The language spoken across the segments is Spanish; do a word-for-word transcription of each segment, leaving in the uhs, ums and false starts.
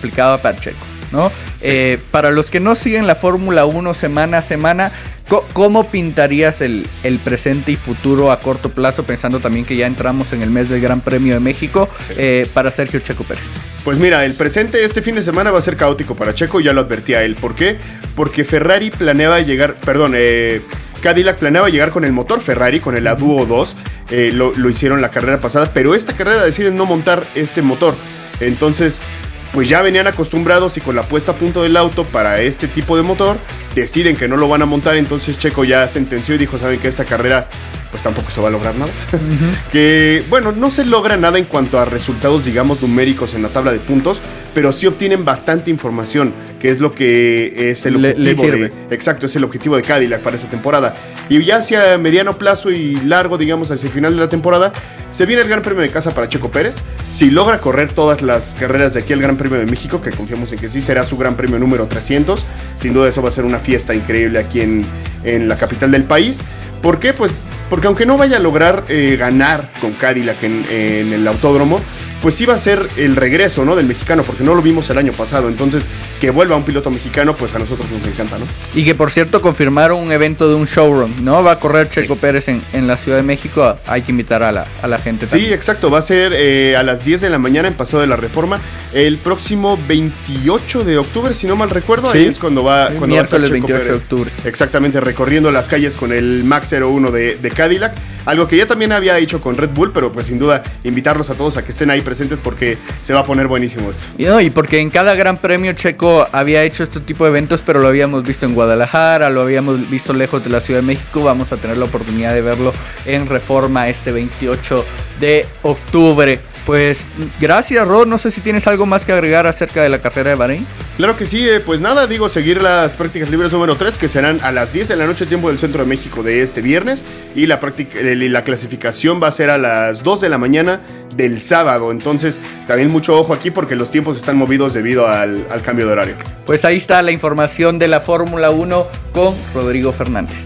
complicada para Checo, ¿no? Sí. Eh, para los que no siguen la Fórmula uno semana a semana, ¿cómo pintarías el, el presente y futuro a corto plazo, pensando también que ya entramos en el mes del Gran Premio de México, sí. eh, para Sergio Checo Pérez? Pues mira, el presente este fin de semana va a ser caótico para Checo, ya lo advertía él. ¿Por qué? Porque Ferrari planeaba llegar, perdón, eh, Cadillac planeaba llegar con el motor Ferrari, con el Aduo dos, eh, lo, lo hicieron la carrera pasada, pero esta carrera deciden no montar este motor. Entonces, pues ya venían acostumbrados y con la puesta a punto del auto para este tipo de motor, deciden que no lo van a montar. Entonces Checo ya sentenció y dijo, saben que esta carrera pues tampoco se va a lograr nada. Uh-huh. Que bueno, no se logra nada en cuanto a resultados, digamos, numéricos en la tabla de puntos, pero sí obtienen bastante información, que es lo que es el objetivo. Le, le sirve. De, exacto, es el objetivo de Cadillac para esta temporada. Y ya hacia mediano plazo y largo, digamos, hacia el final de la temporada, se viene el Gran Premio de casa para Checo Pérez. Si logra correr todas las carreras de aquí al Gran Premio de México, que confiamos en que sí, será su Gran Premio número trescientos. Sin duda eso va a ser una fiesta increíble aquí en, en la capital del país. ¿Por qué? Pues porque aunque no vaya a lograr eh, ganar con Cadillac en, en el autódromo, pues sí va a ser el regreso, ¿no?, del mexicano, porque no lo vimos el año pasado. Entonces, que vuelva un piloto mexicano, pues a nosotros nos encanta, ¿no? Y que, por cierto, confirmaron un evento de un showroom, ¿no? Va a correr Checo sí. Pérez en, en la Ciudad de México. Hay que invitar a la, a la gente también. Sí, exacto. Va a ser eh, a las diez de la mañana en Paseo de la Reforma, el próximo veintiocho de octubre, si no mal recuerdo. Sí. Ahí es cuando va, sí, cuando va a estar Checo veintiocho Pérez. De octubre. Exactamente, recorriendo las calles con el Max cero uno de, de Cadillac. Algo que ya también había hecho con Red Bull, pero pues sin duda invitarlos a todos a que estén ahí presentes porque se va a poner buenísimo esto. Y, no, y porque en cada Gran Premio Checo había hecho este tipo de eventos, pero lo habíamos visto en Guadalajara, lo habíamos visto lejos de la Ciudad de México. Vamos a tener la oportunidad de verlo en Reforma este veintiocho de octubre. Pues gracias, Rod. No sé si tienes algo más que agregar acerca de la carrera de Bahrein. Claro que sí, eh, pues nada, digo, seguir las prácticas libres número tres, que serán a las diez de la noche, tiempo del centro de México de este viernes, y la, práctica, eh, la clasificación va a ser a las dos de la mañana del sábado. Entonces también mucho ojo aquí porque los tiempos están movidos debido al, al cambio de horario. Pues ahí está la información de la Fórmula uno con Rodrigo Fernández.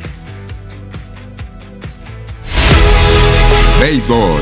Béisbol.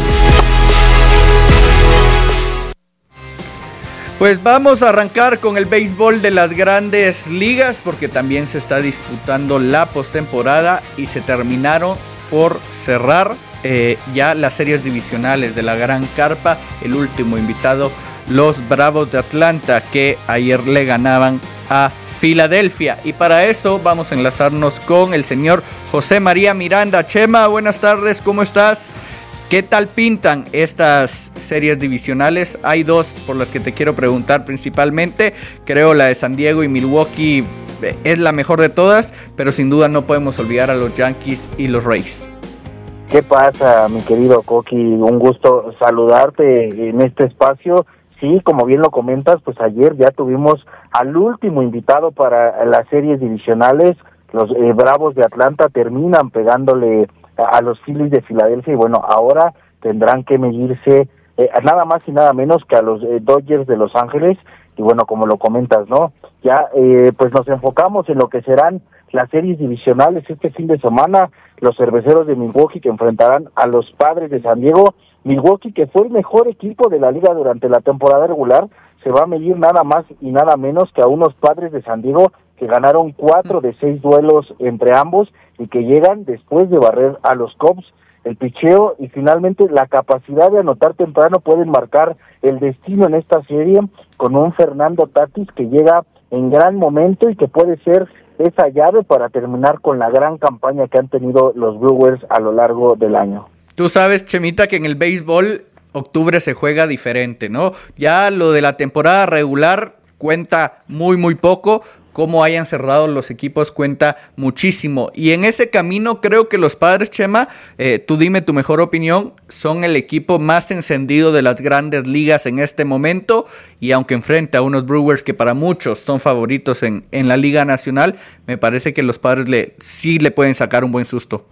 Pues vamos a arrancar con el béisbol de las grandes ligas, porque también se está disputando la postemporada y se terminaron por cerrar eh, ya las series divisionales de la Gran Carpa. El último invitado, los Bravos de Atlanta, que ayer le ganaban a Filadelfia. Y para eso vamos a enlazarnos con el señor José María Miranda. Chema, buenas tardes, ¿cómo estás? ¿Qué tal pintan estas series divisionales? Hay dos por las que te quiero preguntar principalmente. Creo la de San Diego y Milwaukee es la mejor de todas, pero sin duda no podemos olvidar a los Yankees y los Rays. ¿Qué pasa, mi querido Coqui? Un gusto saludarte en este espacio. Sí, como bien lo comentas, pues ayer ya tuvimos al último invitado para las series divisionales. Los eh, Bravos de Atlanta terminan pegándole a los Phillies de Filadelfia y bueno, ahora tendrán que medirse eh, nada más y nada menos que a los eh, Dodgers de Los Ángeles. Y bueno, como lo comentas, ¿no? Ya eh, pues nos enfocamos en lo que serán las series divisionales este fin de semana. Los Cerveceros de Milwaukee que enfrentarán a los Padres de San Diego. Milwaukee, que fue el mejor equipo de la liga durante la temporada regular, se va a medir nada más y nada menos que a unos Padres de San Diego que ganaron cuatro de seis duelos entre ambos y que llegan después de barrer a los Cubs. El picheo y finalmente la capacidad de anotar temprano pueden marcar el destino en esta serie con un Fernando Tatis que llega en gran momento y que puede ser esa llave para terminar con la gran campaña que han tenido los Brewers a lo largo del año. Tú sabes, Chemita, que en el béisbol octubre se juega diferente, ¿no? Ya lo de la temporada regular cuenta muy, muy poco. Cómo hayan cerrado los equipos cuenta muchísimo. Y en ese camino creo que los Padres, Chema, eh, tú dime tu mejor opinión, son el equipo más encendido de las grandes ligas en este momento. Y aunque enfrenta a unos Brewers que para muchos son favoritos en, en la Liga Nacional, me parece que los Padres le, sí le pueden sacar un buen susto.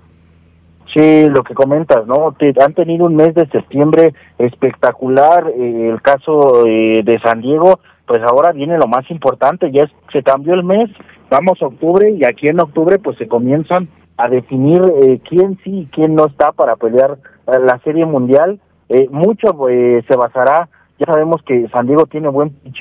Sí, lo que comentas, ¿no? Te, han tenido un mes de septiembre espectacular. Eh, el caso eh, de San Diego, pues ahora viene lo más importante, ya es, se cambió el mes, vamos a octubre y aquí en octubre pues se comienzan a definir eh, quién sí y quién no está para pelear eh, la Serie Mundial. Eh, mucho eh, se basará, ya sabemos que San Diego tiene buen picheo,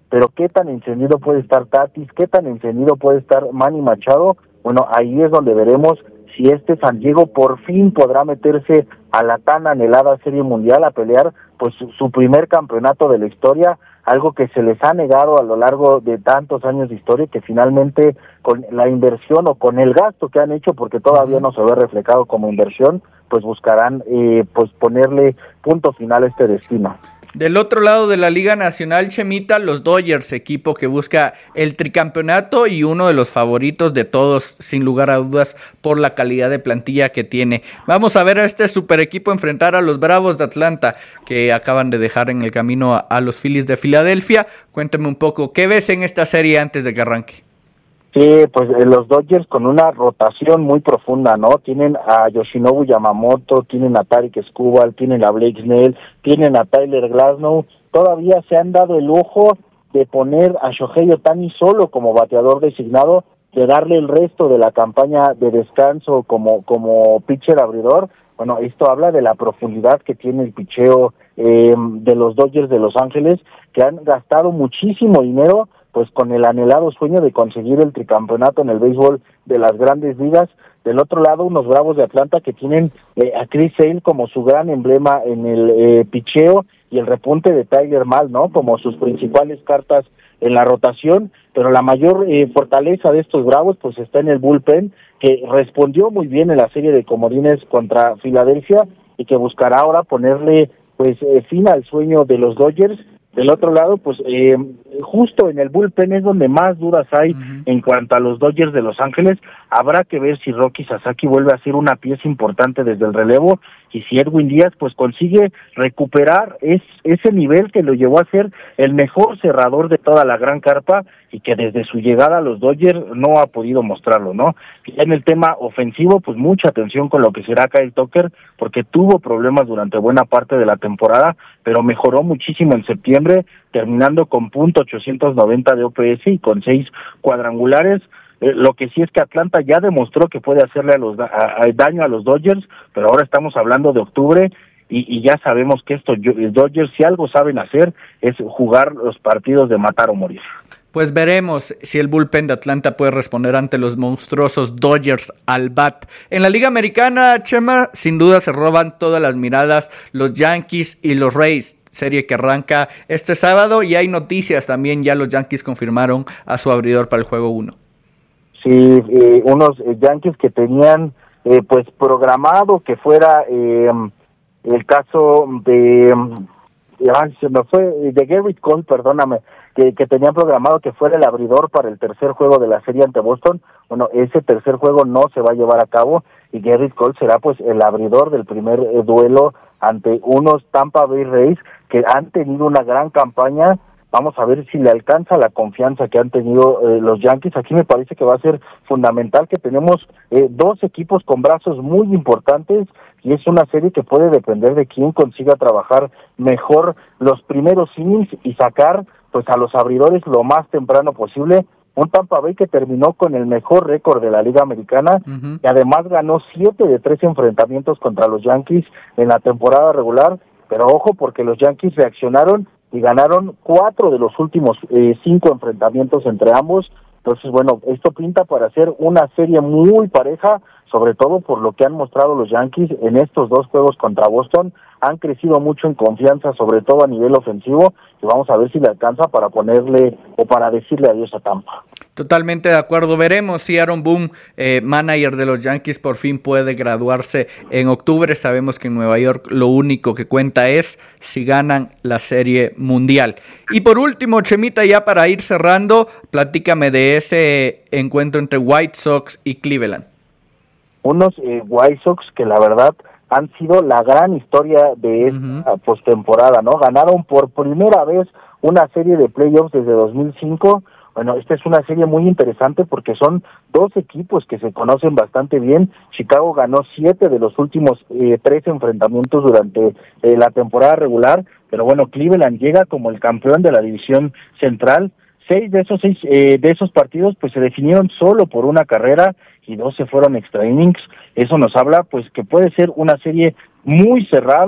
pero qué tan encendido puede estar Tatis, qué tan encendido puede estar Manny Machado. Bueno, ahí es donde veremos si este San Diego por fin podrá meterse a la tan anhelada Serie Mundial a pelear pues su, su primer campeonato de la historia, algo que se les ha negado a lo largo de tantos años de historia, que finalmente con la inversión o con el gasto que han hecho, porque todavía no se ve reflejado como inversión, pues buscarán eh, pues ponerle punto final a este destino. Del otro lado de la Liga Nacional, Chemita, los Dodgers, equipo que busca el tricampeonato y uno de los favoritos de todos, sin lugar a dudas, por la calidad de plantilla que tiene. Vamos a ver a este super equipo enfrentar a los Bravos de Atlanta, que acaban de dejar en el camino a, a los Phillies de Filadelfia. Cuéntame un poco, ¿qué ves en esta serie antes de que arranque? Sí, pues eh, los Dodgers con una rotación muy profunda, ¿no? Tienen a Yoshinobu Yamamoto, tienen a Tarik Skubal, tienen a Blake Snell, tienen a Tyler Glasnow. Todavía se han dado el lujo de poner a Shohei Ohtani solo como bateador designado, de darle el resto de la campaña de descanso como como pitcher abridor. Bueno, esto habla de la profundidad que tiene el picheo eh, de los Dodgers de Los Ángeles, que han gastado muchísimo dinero pues con el anhelado sueño de conseguir el tricampeonato en el béisbol de las grandes ligas. Del otro lado, unos Bravos de Atlanta que tienen eh, a Chris Sale como su gran emblema en el eh, picheo y el repunte de Tyler Mahle, ¿no? Como sus principales cartas en la rotación, pero la mayor eh, fortaleza de estos Bravos pues está en el bullpen, que respondió muy bien en la serie de comodines contra Filadelfia y que buscará ahora ponerle pues eh, fin al sueño de los Dodgers. Del otro lado, pues eh, justo en el bullpen es donde más dudas hay uh-huh. en cuanto a los Dodgers de Los Ángeles. Habrá que ver si Rocky Sasaki vuelve a ser una pieza importante desde el relevo y si Edwin Díaz pues consigue recuperar es, ese nivel que lo llevó a ser el mejor cerrador de toda la gran carpa y que desde su llegada a los Dodgers no ha podido mostrarlo, ¿no? En el tema ofensivo, pues mucha atención con lo que será Kyle Tucker, porque tuvo problemas durante buena parte de la temporada, pero mejoró muchísimo en septiembre, terminando con punto ochocientos noventa de O P S y con seis cuadrangulares. Eh, lo que sí es que Atlanta ya demostró que puede hacerle a los, a, a, daño a los Dodgers, pero ahora estamos hablando de octubre y, y ya sabemos que estos Dodgers, si algo saben hacer, es jugar los partidos de matar o morir. Pues veremos si el bullpen de Atlanta puede responder ante los monstruosos Dodgers al bat. En la Liga Americana, Chema, sin duda se roban todas las miradas los Yankees y los Rays. Serie que arranca este sábado y hay noticias también, ya los Yankees confirmaron a su abridor para el juego uno. Sí, eh, unos eh, Yankees que tenían eh, pues programado que fuera eh, el caso de eh, se me fue de Gerrit Cole, perdóname, que, que tenían programado que fuera el abridor para el tercer juego de la serie ante Boston. Bueno, ese tercer juego no se va a llevar a cabo y Gerrit Cole será pues el abridor del primer eh, duelo ante unos Tampa Bay Rays que han tenido una gran campaña. Vamos a ver si le alcanza la confianza que han tenido eh, los Yankees. Aquí me parece que va a ser fundamental que tenemos eh, dos equipos con brazos muy importantes y es una serie que puede depender de quién consiga trabajar mejor los primeros innings y sacar pues a los abridores lo más temprano posible. Un Tampa Bay que terminó con el mejor récord de la Liga Americana uh-huh. y además ganó siete de tres enfrentamientos contra los Yankees en la temporada regular, pero ojo porque los Yankees reaccionaron y ganaron cuatro de los últimos eh, cinco enfrentamientos entre ambos. Entonces, bueno, esto pinta para hacer una serie muy pareja, sobre todo por lo que han mostrado los Yankees en estos dos juegos contra Boston. Han crecido mucho en confianza, sobre todo a nivel ofensivo, y vamos a ver si le alcanza para ponerle o para decirle adiós a Tampa. Totalmente de acuerdo. Veremos si Aaron Boone, eh, manager de los Yankees, por fin puede graduarse en octubre. Sabemos que en Nueva York lo único que cuenta es si ganan la Serie Mundial. Y por último, Chemita, ya para ir cerrando, platícame de ese encuentro entre White Sox y Cleveland. Unos eh, White Sox que la verdad han sido la gran historia de esta uh-huh. postemporada, ¿no? Ganaron por primera vez una serie de playoffs desde dos mil cinco. Bueno, esta es una serie muy interesante porque son dos equipos que se conocen bastante bien. Chicago ganó siete de los últimos eh, tres enfrentamientos durante eh, la temporada regular, pero bueno, Cleveland llega como el campeón de la división central. Seis de esos seis eh, de esos partidos pues se definieron solo por una carrera y dos se fueron extra innings. Eso nos habla pues que puede ser una serie muy cerrada.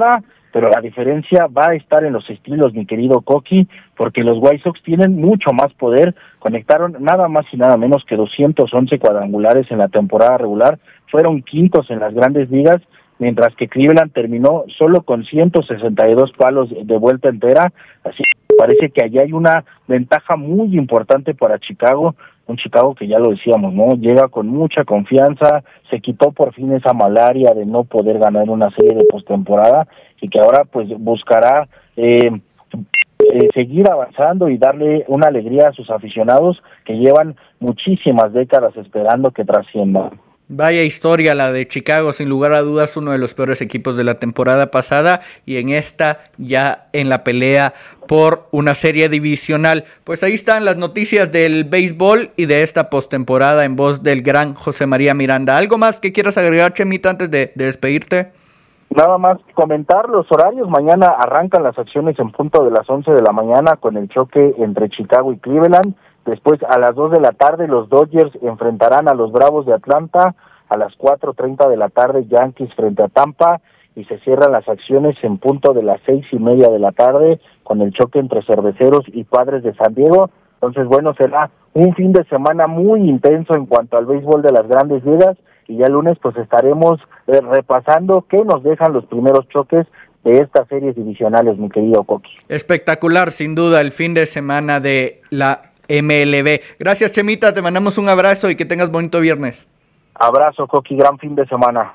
pero la diferencia va a estar en los estilos, mi querido Coqui, porque los White Sox tienen mucho más poder, conectaron nada más y nada menos que doscientos once cuadrangulares en la temporada regular, fueron quintos en las grandes ligas, mientras que Cleveland terminó solo con ciento sesenta y dos palos de vuelta entera, así que parece que allí hay una ventaja muy importante para Chicago, un Chicago que ya lo decíamos, ¿no? Llega con mucha confianza, se quitó por fin esa malaria de no poder ganar una serie de postemporada y que ahora pues buscará eh, eh, seguir avanzando y darle una alegría a sus aficionados que llevan muchísimas décadas esperando que trasciendan. Vaya historia la de Chicago, sin lugar a dudas uno de los peores equipos de la temporada pasada y en esta ya en la pelea por una serie divisional. Pues ahí están las noticias del béisbol y de esta postemporada en voz del gran José María Miranda. ¿Algo más que quieras agregar, Chemita, antes de, de despedirte? Nada más comentar los horarios. Mañana arrancan las acciones en punto de las once de la mañana con el choque entre Chicago y Cleveland. Después a las dos de la tarde los Dodgers enfrentarán a los Bravos de Atlanta. A las cuatro treinta de la tarde Yankees frente a Tampa. Y se cierran las acciones en punto de las seis y media de la tarde con el choque entre Cerveceros y Padres de San Diego. Entonces, bueno, será un fin de semana muy intenso en cuanto al béisbol de las grandes ligas. Y ya el lunes pues estaremos eh, repasando qué nos dejan los primeros choques de estas series divisionales, mi querido Coqui. Espectacular, sin duda, el fin de semana de la M L B. Gracias, Chemita, te mandamos un abrazo y que tengas bonito viernes. Abrazo, Coqui, gran fin de semana.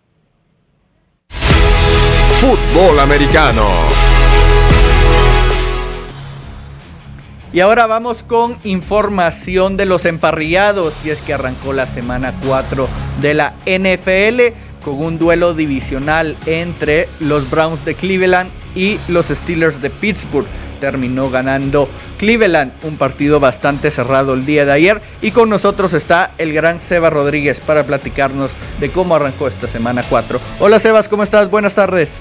Fútbol americano. Y ahora vamos con información de los emparrillados, y es que arrancó la semana cuatro de la N F L con un duelo divisional entre los Browns de Cleveland y los Steelers de Pittsburgh. Terminó ganando Cleveland, un partido bastante cerrado el día de ayer, y con nosotros está el gran Sebas Rodríguez para platicarnos de cómo arrancó esta semana cuatro. Hola Sebas, ¿cómo estás? Buenas tardes.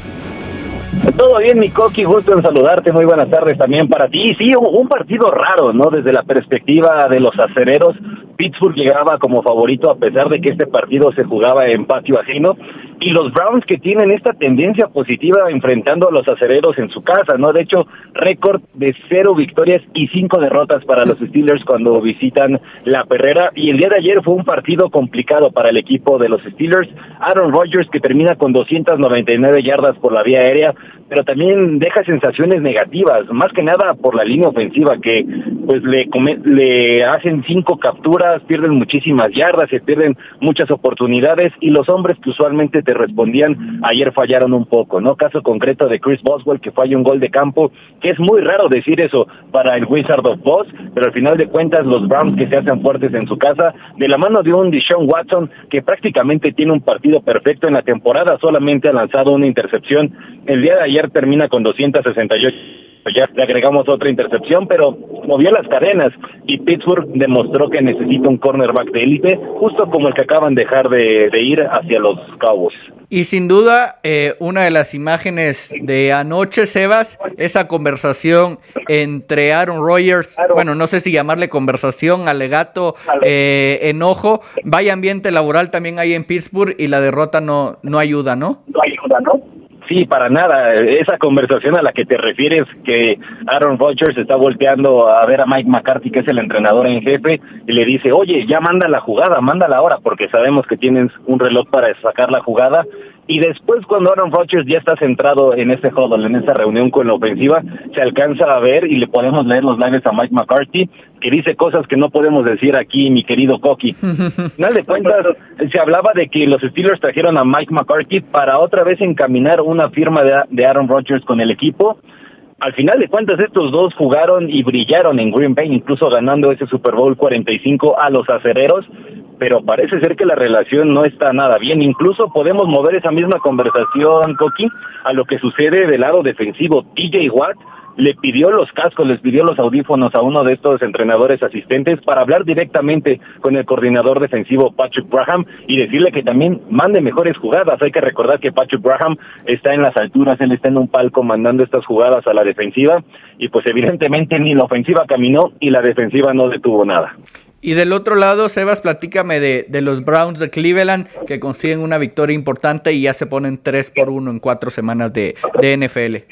Todo bien, mi Coqui, gusto en saludarte, muy buenas tardes también para ti. Sí, un, un partido raro, ¿no? Desde la perspectiva de los acereros, Pittsburgh llegaba como favorito a pesar de que este partido se jugaba en patio ajeno, y los Browns que tienen esta tendencia positiva enfrentando a los acereros en su casa, ¿no? De hecho, récord de cero victorias y cinco derrotas para los Steelers cuando visitan la Perrera, y el día de ayer fue un partido complicado para el equipo de los Steelers. Aaron Rodgers, que termina con doscientas noventa y nueve yardas por la vía aérea, pero también deja sensaciones negativas, más que nada por la línea ofensiva, que pues le, come, le hacen cinco capturas, pierden muchísimas yardas, se pierden muchas oportunidades, y los hombres que usualmente te respondían ayer fallaron un poco, ¿no? Caso concreto de Chris Boswell, que falla un gol de campo, que es muy raro decir eso para el Wizard of Oz, pero al final de cuentas los Browns que se hacen fuertes en su casa, de la mano de un Deshaun Watson que prácticamente tiene un partido perfecto en la temporada, solamente ha lanzado una intercepción. El día de ayer termina con doscientas sesenta y ocho, ya le agregamos otra intercepción, pero movió las cadenas, y Pittsburgh demostró que necesita un cornerback de élite, justo como el que acaban de dejar de, de ir hacia los Cowboys. Y sin duda, eh, una de las imágenes de anoche, Sebas, esa conversación entre Aaron Rodgers, bueno, no sé si llamarle conversación, alegato, eh, enojo, vaya ambiente laboral también hay en Pittsburgh, y la derrota no, no ayuda, ¿no? No ayuda, ¿no? Sí, para nada. Esa conversación a la que te refieres, que Aaron Rodgers está volteando a ver a Mike McCarthy, que es el entrenador en jefe, y le dice, oye, ya manda la jugada, mándala ahora, porque sabemos que tienes un reloj para sacar la jugada. Y después, cuando Aaron Rodgers ya está centrado en ese huddle, en esa reunión con la ofensiva, se alcanza a ver, y le podemos leer los lives a Mike McCarthy, que dice cosas que no podemos decir aquí, mi querido Coqui. Al final de cuentas, se hablaba de que los Steelers trajeron a Mike McCarthy para otra vez encaminar una firma de, de Aaron Rodgers con el equipo. Al final de cuentas, estos dos jugaron y brillaron en Green Bay, incluso ganando ese Super Bowl cuarenta y cinco a los acereros, pero parece ser que la relación no está nada bien. Incluso podemos mover esa misma conversación, Coqui, a lo que sucede del lado defensivo. T J Watt le pidió los cascos, les pidió los audífonos a uno de estos entrenadores asistentes para hablar directamente con el coordinador defensivo Patrick Graham y decirle que también mande mejores jugadas. Hay que recordar que Patrick Graham está en las alturas, él está en un palco mandando estas jugadas a la defensiva, y pues evidentemente ni la ofensiva caminó y la defensiva no detuvo nada. Y del otro lado, Sebas, platícame de, de los Browns de Cleveland, que consiguen una victoria importante y ya se ponen tres por uno en cuatro semanas de, de N F L.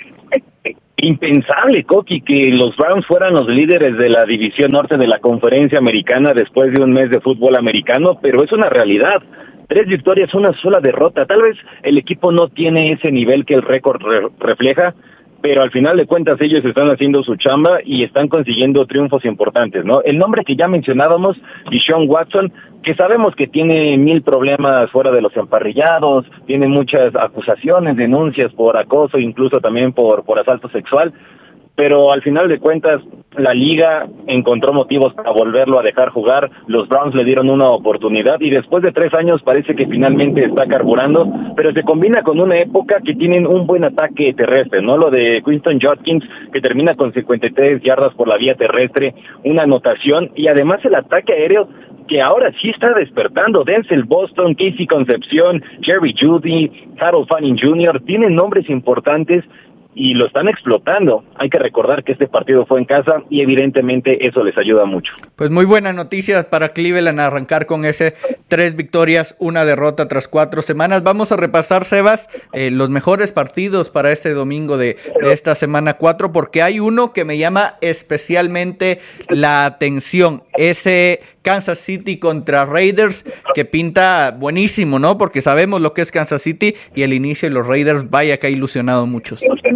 Impensable, Coqui, que los Browns fueran los líderes de la división norte de la conferencia americana después de un mes de fútbol americano, pero es una realidad. Tres victorias, una sola derrota. Tal vez el equipo no tiene ese nivel que el récord re- refleja, pero al final de cuentas ellos están haciendo su chamba y están consiguiendo triunfos importantes, ¿no? El nombre que ya mencionábamos, Deshaun Watson, que sabemos que tiene mil problemas fuera de los emparrillados, tiene muchas acusaciones, denuncias por acoso, incluso también por, por asalto sexual, pero al final de cuentas la liga encontró motivos para volverlo a dejar jugar, los Browns le dieron una oportunidad y después de tres años parece que finalmente está carburando, pero se combina con una época que tienen un buen ataque terrestre, ¿no? Lo de Winston Judkins, que termina con cincuenta y tres yardas por la vía terrestre, una anotación, y además el ataque aéreo que ahora sí está despertando. Denzel Boston, Casey Concepción, Jerry Jeudy, Harold Fanning junior, tienen nombres importantes y lo están explotando. Hay que recordar que este partido fue en casa y evidentemente eso les ayuda mucho. Pues muy buena noticia para Cleveland arrancar con ese tres victorias, una derrota tras cuatro semanas. Vamos a repasar, Sebas, eh, los mejores partidos para este domingo de, de esta semana cuatro, porque hay uno que me llama especialmente la atención, ese Kansas City contra Raiders, que pinta buenísimo, ¿no? Porque sabemos lo que es Kansas City y el inicio de los Raiders, vaya que ha ilusionado a muchos.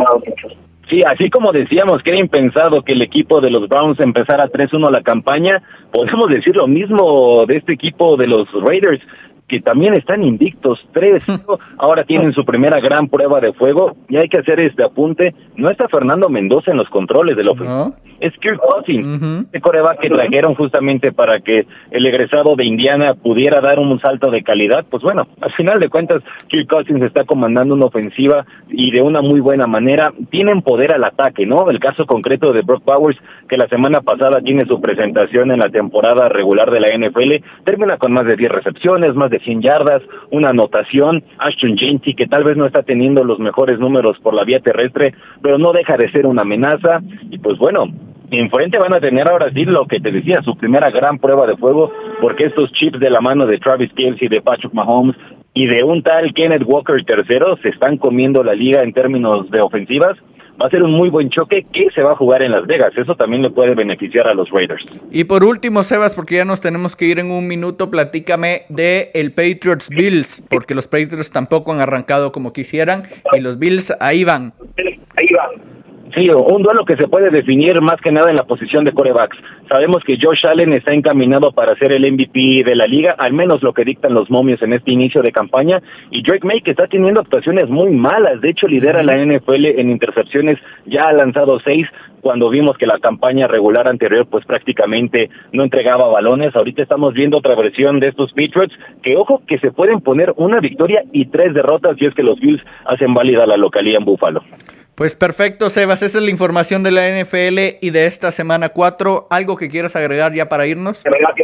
Sí, así como decíamos que era impensado que el equipo de los Browns empezara tres uno la campaña, podemos decir lo mismo de este equipo de los Raiders, que también están invictos, tres, ahora tienen su primera gran prueba de fuego, y hay que hacer este apunte, no está Fernando Mendoza en los controles del ofensivo, ¿no? Es Kirk Cousins, uh-huh. Este coreback que trajeron justamente para que el egresado de Indiana pudiera dar un salto de calidad. Pues bueno, al final de cuentas, Kirk Cousins está comandando una ofensiva y de una muy buena manera, tienen poder al ataque, ¿no? El caso concreto de Brock Bowers, que la semana pasada tiene su presentación en la temporada regular de la N F L, termina con más de diez recepciones, más de cien yardas, una anotación. Ashton Jeanty, que tal vez no está teniendo los mejores números por la vía terrestre, pero no deja de ser una amenaza, y pues bueno, enfrente van a tener ahora sí lo que te decía, su primera gran prueba de fuego, porque estos chips de la mano de Travis Kelce, de Patrick Mahomes y de un tal Kenneth Walker tercero se están comiendo la liga en términos de ofensivas. Va a ser un muy buen choque que se va a jugar en Las Vegas. Eso también le puede beneficiar a los Raiders. Y por último, Sebas, porque ya nos tenemos que ir en un minuto, platícame de el Patriots Bills, porque los Patriots tampoco han arrancado como quisieran y los Bills ahí van. Ahí van. Sí, un duelo que se puede definir más que nada en la posición de quarterbacks. Sabemos que Josh Allen está encaminado para ser el M V P de la liga, al menos lo que dictan los momios en este inicio de campaña, y Drake May, que está teniendo actuaciones muy malas, de hecho lidera la N F L en intercepciones, ya ha lanzado seis, cuando vimos que la campaña regular anterior pues prácticamente no entregaba balones. Ahorita estamos viendo otra versión de estos Patriots, que ojo que se pueden poner una victoria y tres derrotas si es que los Bills hacen válida la localía en Buffalo. Pues perfecto, Sebas, esa es la información de la N F L y de esta semana cuatro. ¿Algo que quieras agregar ya para irnos?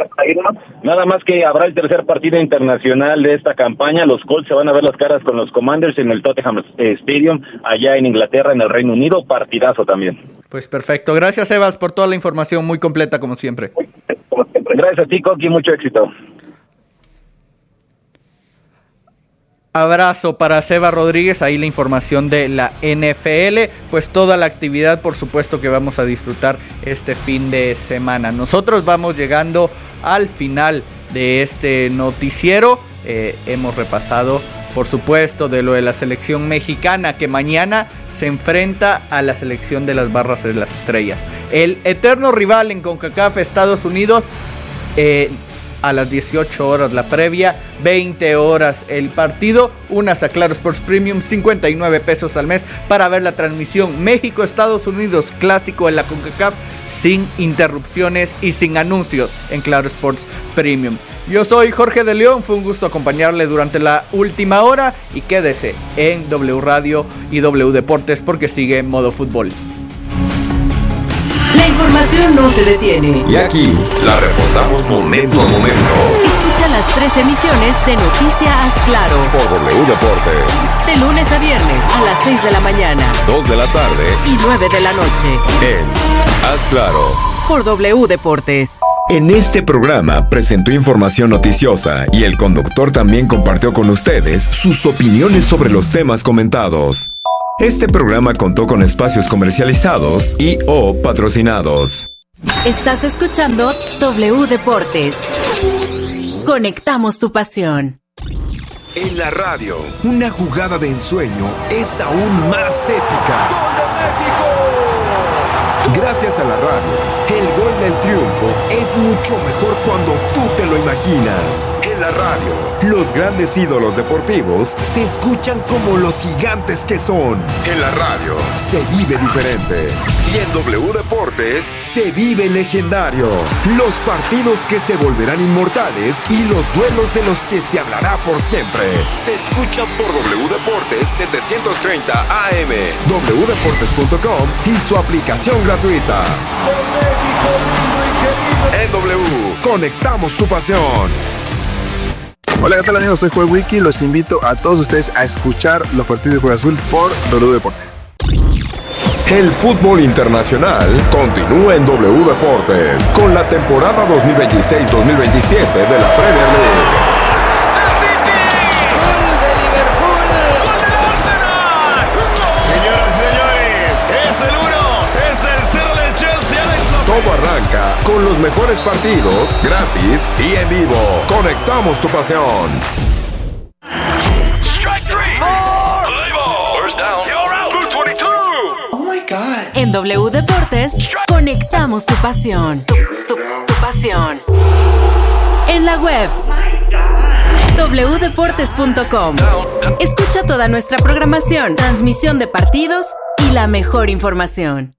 Nada más que habrá el tercer partido internacional de esta campaña. Los Colts se van a ver las caras con los Commanders en el Tottenham Stadium, allá en Inglaterra, en el Reino Unido. Partidazo también. Pues perfecto. Gracias, Sebas, por toda la información muy completa, como siempre. Gracias a ti, Coqui, mucho éxito. Abrazo para Seba Rodríguez, ahí la información de la N F L, pues toda la actividad por supuesto que vamos a disfrutar este fin de semana. Nosotros vamos llegando al final de este noticiero, eh, hemos repasado por supuesto de lo de la selección mexicana que mañana se enfrenta a la selección de las Barras de las Estrellas. El eterno rival en CONCACAF Estados Unidos, eh, a las dieciocho horas la previa, veinte horas el partido, unas a Claro Sports Premium, cincuenta y nueve pesos al mes para ver la transmisión México-Estados Unidos clásico en la CONCACAF sin interrupciones y sin anuncios en Claro Sports Premium. Yo soy Jorge de León, fue un gusto acompañarle durante la última hora y quédese en W Radio y W Deportes porque sigue Modo Fútbol. La información no se detiene. Y aquí la reportamos momento a momento. Escucha las tres emisiones de Noticias Claro por W Deportes. De lunes a viernes a las seis de la mañana, dos de la tarde y nueve de la noche. En Haz Claro por W Deportes. En este programa presentó información noticiosa y el conductor también compartió con ustedes sus opiniones sobre los temas comentados. Este programa contó con espacios comercializados y o patrocinados. Estás escuchando W Deportes. Conectamos tu pasión. En la radio, una jugada de ensueño es aún más épica. ¡Gol de México! Gracias a la radio, el gol del triunfo es mucho mejor cuando tú te lo imaginas. En la radio, los grandes ídolos deportivos se escuchan como los gigantes que son. En la radio, se vive diferente. Y en W Deportes, se vive legendario. Los partidos que se volverán inmortales y los duelos de los que se hablará por siempre. Se escuchan por W Deportes setecientos treinta A M, w deportes punto com y su aplicación gratuita. En W, conectamos tu pasión. Hola, ¿qué tal amigos? Soy Joel Wiki. Los invito a todos ustedes a escuchar los partidos de Cruz Azul por W Deportes. El fútbol internacional continúa en W Deportes con la temporada dos mil veintiséis dos mil veintisiete de la Premier League. Todo arranca con los mejores partidos, gratis y en vivo. Conectamos tu pasión. En W Deportes, conectamos tu pasión. Tu, tu, tu pasión. En la web, w deportes punto com. Escucha toda nuestra programación, transmisión de partidos y la mejor información.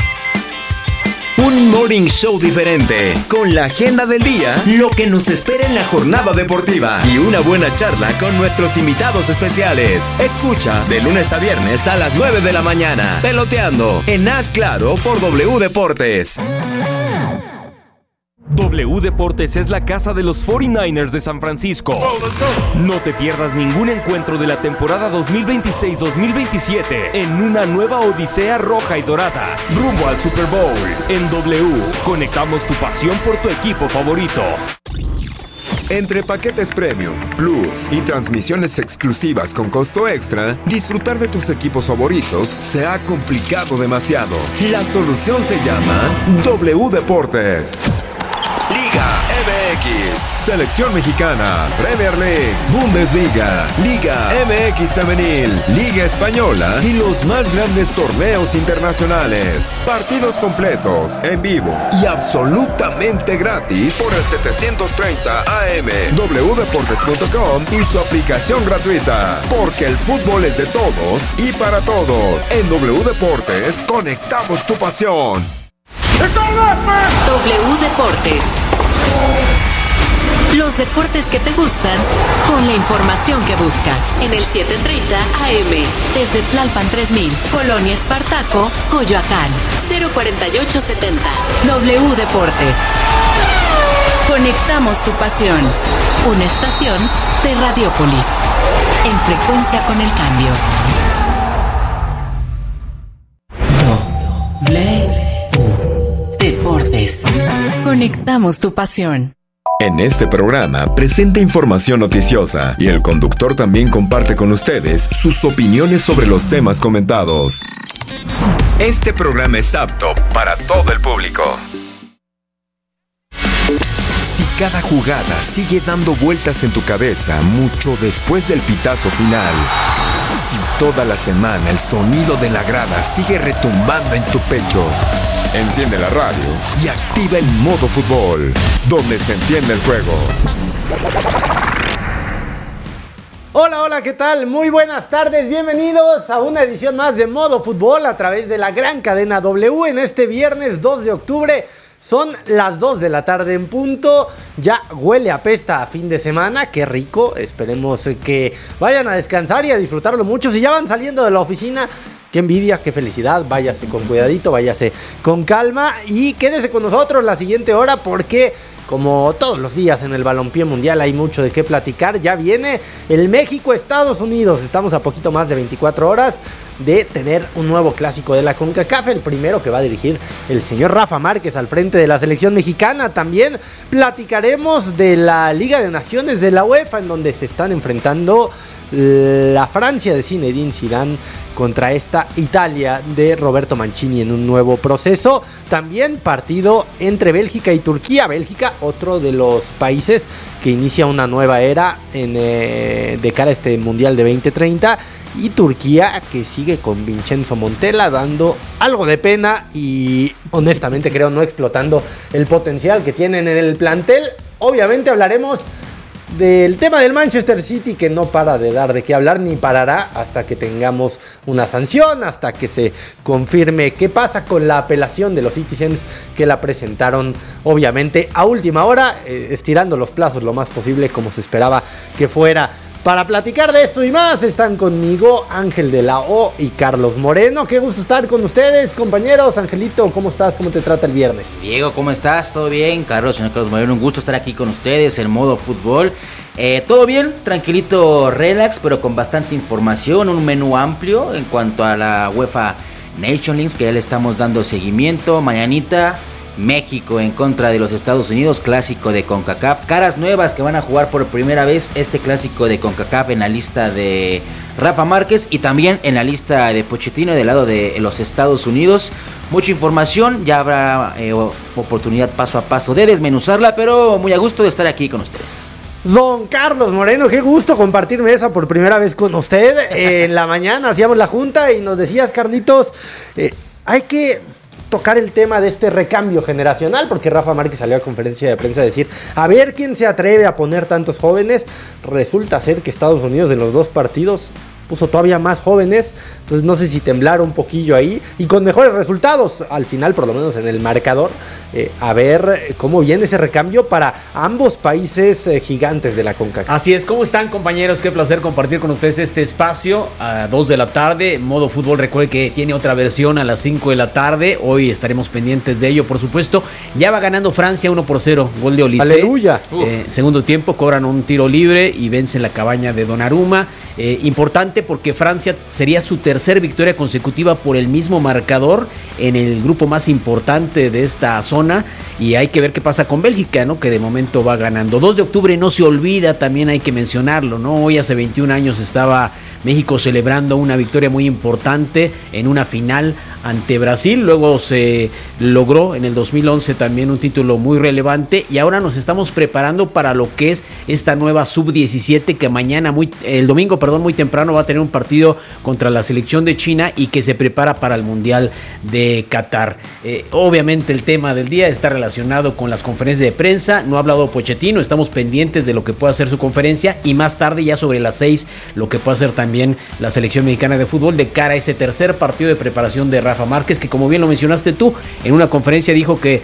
Un morning show diferente, con la agenda del día, lo que nos espera en la jornada deportiva y una buena charla con nuestros invitados especiales. Escucha de lunes a viernes a las nueve de la mañana, Peloteando, en Haz Claro por W Deportes. W Deportes es la casa de los cuarenta y nueve ers de San Francisco. No te pierdas ningún encuentro de la temporada dos mil veintiséis dos mil veintisiete en una nueva odisea roja y dorada, rumbo al Super Bowl. En W, conectamos tu pasión por tu equipo favorito. Entre paquetes Premium, Plus y transmisiones exclusivas con costo extra, disfrutar de tus equipos favoritos se ha complicado demasiado. La solución se llama W Deportes. Liga M X, Selección Mexicana, Premier League, Bundesliga, Liga M X Femenil, Liga Española y los más grandes torneos internacionales. Partidos completos, en vivo y absolutamente gratis por el setecientos treinta A M, w deportes punto com y su aplicación gratuita. Porque el fútbol es de todos y para todos. En W Deportes, conectamos tu pasión. W Deportes. Los deportes que te gustan con la información que buscas. En el setecientos treinta A M, desde Tlalpan tres mil, Colonia Espartaco, Coyoacán, cero cuarenta y ocho setenta. W Deportes. Conectamos tu pasión. Una estación de Radiopolis. En frecuencia con el cambio. W Deportes. Conectamos tu pasión. En este programa presenta información noticiosa y el conductor también comparte con ustedes sus opiniones sobre los temas comentados. Este programa es apto para todo el público. Si cada jugada sigue dando vueltas en tu cabeza mucho después del pitazo final, si toda la semana el sonido de la grada sigue retumbando en tu pecho, enciende la radio y activa el modo fútbol, donde se entiende el juego. Hola, hola, ¿qué tal? Muy buenas tardes, bienvenidos a una edición más de Modo Fútbol a través de la gran cadena W en este viernes dos de octubre. Son las dos de la tarde en punto, ya huele a pesta a fin de semana, qué rico, esperemos que vayan a descansar y a disfrutarlo mucho. Si ya van saliendo de la oficina, qué envidia, qué felicidad. Váyase con cuidadito, váyase con calma y quédese con nosotros la siguiente hora porque, como todos los días en el balompié mundial, hay mucho de qué platicar. Ya viene el México-Estados Unidos. Estamos a poquito más de veinticuatro horas de tener un nuevo clásico de la CONCACAF, el primero que va a dirigir el señor Rafa Márquez al frente de la selección mexicana. También platicaremos de la Liga de Naciones de la UEFA, en donde se están enfrentando la Francia de Zinedine Zidane contra esta Italia de Roberto Mancini en un nuevo proceso. También partido entre Bélgica y Turquía. Bélgica, otro de los países que inicia una nueva era en, eh, de cara a este Mundial de veinte treinta. Y Turquía, que sigue con Vincenzo Montella dando algo de pena y honestamente creo no explotando el potencial que tienen en el plantel. Obviamente hablaremos del tema del Manchester City, que no para de dar de qué hablar ni parará hasta que tengamos una sanción, hasta que se confirme qué pasa con la apelación de los Citizens que la presentaron obviamente a última hora, eh, estirando los plazos lo más posible como se esperaba que fuera. Para platicar de esto y más están conmigo Ángel de la O y Carlos Moreno. Qué gusto estar con ustedes, compañeros. Angelito, ¿cómo estás? ¿Cómo te trata el viernes? Diego, ¿cómo estás? ¿Todo bien? Carlos, señor Carlos Moreno, un gusto estar aquí con ustedes en modo fútbol. Eh, todo bien, tranquilito, relax, pero con bastante información, un menú amplio en cuanto a la UEFA Nations League, que ya le estamos dando seguimiento. Mañanita, México en contra de los Estados Unidos, clásico de CONCACAF, caras nuevas que van a jugar por primera vez este clásico de CONCACAF en la lista de Rafa Márquez y también en la lista de Pochettino del lado de los Estados Unidos. Mucha información, ya habrá eh, oportunidad paso a paso de desmenuzarla, pero muy a gusto de estar aquí con ustedes. Don Carlos Moreno, qué gusto compartir mesa por primera vez con usted. Eh, en la mañana hacíamos la junta y nos decías, Carlitos, eh, hay que tocar el tema de este recambio generacional, porque Rafa Márquez salió a conferencia de prensa a decir, a ver quién se atreve a poner tantos jóvenes. Resulta ser que Estados Unidos en los dos partidos puso todavía más jóvenes, entonces no sé si temblar un poquillo ahí, y con mejores resultados, al final por lo menos en el marcador, eh, a ver cómo viene ese recambio para ambos países eh, gigantes de la CONCACAF. Así es, ¿cómo están, compañeros? Qué placer compartir con ustedes este espacio a dos de la tarde, modo fútbol. Recuerde que tiene otra versión a las cinco de la tarde, hoy estaremos pendientes de ello, por supuesto. Ya va ganando Francia uno por cero, gol de Olise. ¡Aleluya! Eh, segundo tiempo, cobran un tiro libre y vencen la cabaña de Donnarumma. Eh, importante porque Francia sería su tercer victoria consecutiva por el mismo marcador en el grupo más importante de esta zona, y hay que ver qué pasa con Bélgica, ¿no? Que de momento va ganando. dos de octubre no se olvida, también hay que mencionarlo, ¿no? Hoy hace veintiún años estaba México celebrando una victoria muy importante en una final ante Brasil, luego se logró en el dos mil once también un título muy relevante, y ahora nos estamos preparando para lo que es esta nueva sub diecisiete que mañana, muy, el domingo, perdón, muy temprano va a tener un partido contra la selección de China y que se prepara para el Mundial de Qatar. Eh, obviamente el tema del día está relacionado con las conferencias de prensa, no ha hablado Pochettino, estamos pendientes de lo que pueda hacer su conferencia, y más tarde ya sobre las seis lo que pueda hacer también la selección mexicana de fútbol de cara a ese tercer partido de preparación de Rafa Márquez, que como bien lo mencionaste tú, en una conferencia dijo que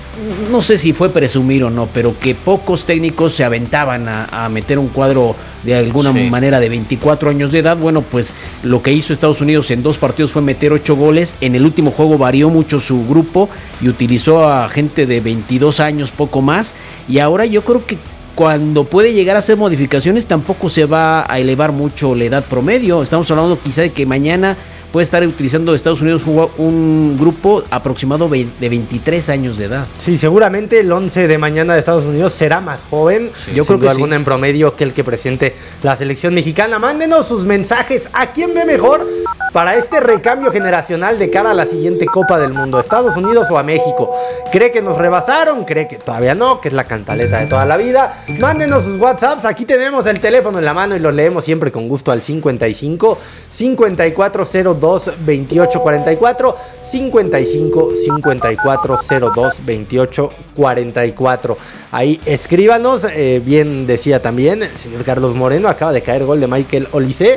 no sé si fue presumir o no, pero que pocos técnicos se aventaban a, a meter un cuadro de alguna sí. manera de veinticuatro años de edad. Bueno, pues lo que hizo Estados Unidos en dos partidos fue meter ocho goles. En el último juego varió mucho su grupo y utilizó a gente de veintidós años, poco más, y ahora yo creo que cuando puede llegar a hacer modificaciones tampoco se va a elevar mucho la edad promedio. Estamos hablando quizá de que mañana puede estar utilizando Estados Unidos un, un grupo aproximado de veintitrés años de edad. Sí, seguramente el once de mañana de Estados Unidos será más joven. Sí, yo creo que alguna sí. en promedio que el que presente la selección mexicana. Mándenos sus mensajes. ¿A quién ve mejor para este recambio generacional de cara a la siguiente Copa del Mundo? ¿Estados Unidos o a México? ¿Cree que nos rebasaron? ¿Cree que todavía no? Que es la cantaleta de toda la vida. Mándenos sus WhatsApps. Aquí tenemos el teléfono en la mano y los leemos siempre con gusto al cincuenta y cinco, cincuenta y cuatro cero dos, veintiocho cuarenta y cuatro, cincuenta y cinco, cincuenta y cuatro cero dos, veintiocho cuarenta y cuatro. Ahí escríbanos. Eh, bien decía también el señor Carlos Moreno, acaba de caer gol de Michael Olise.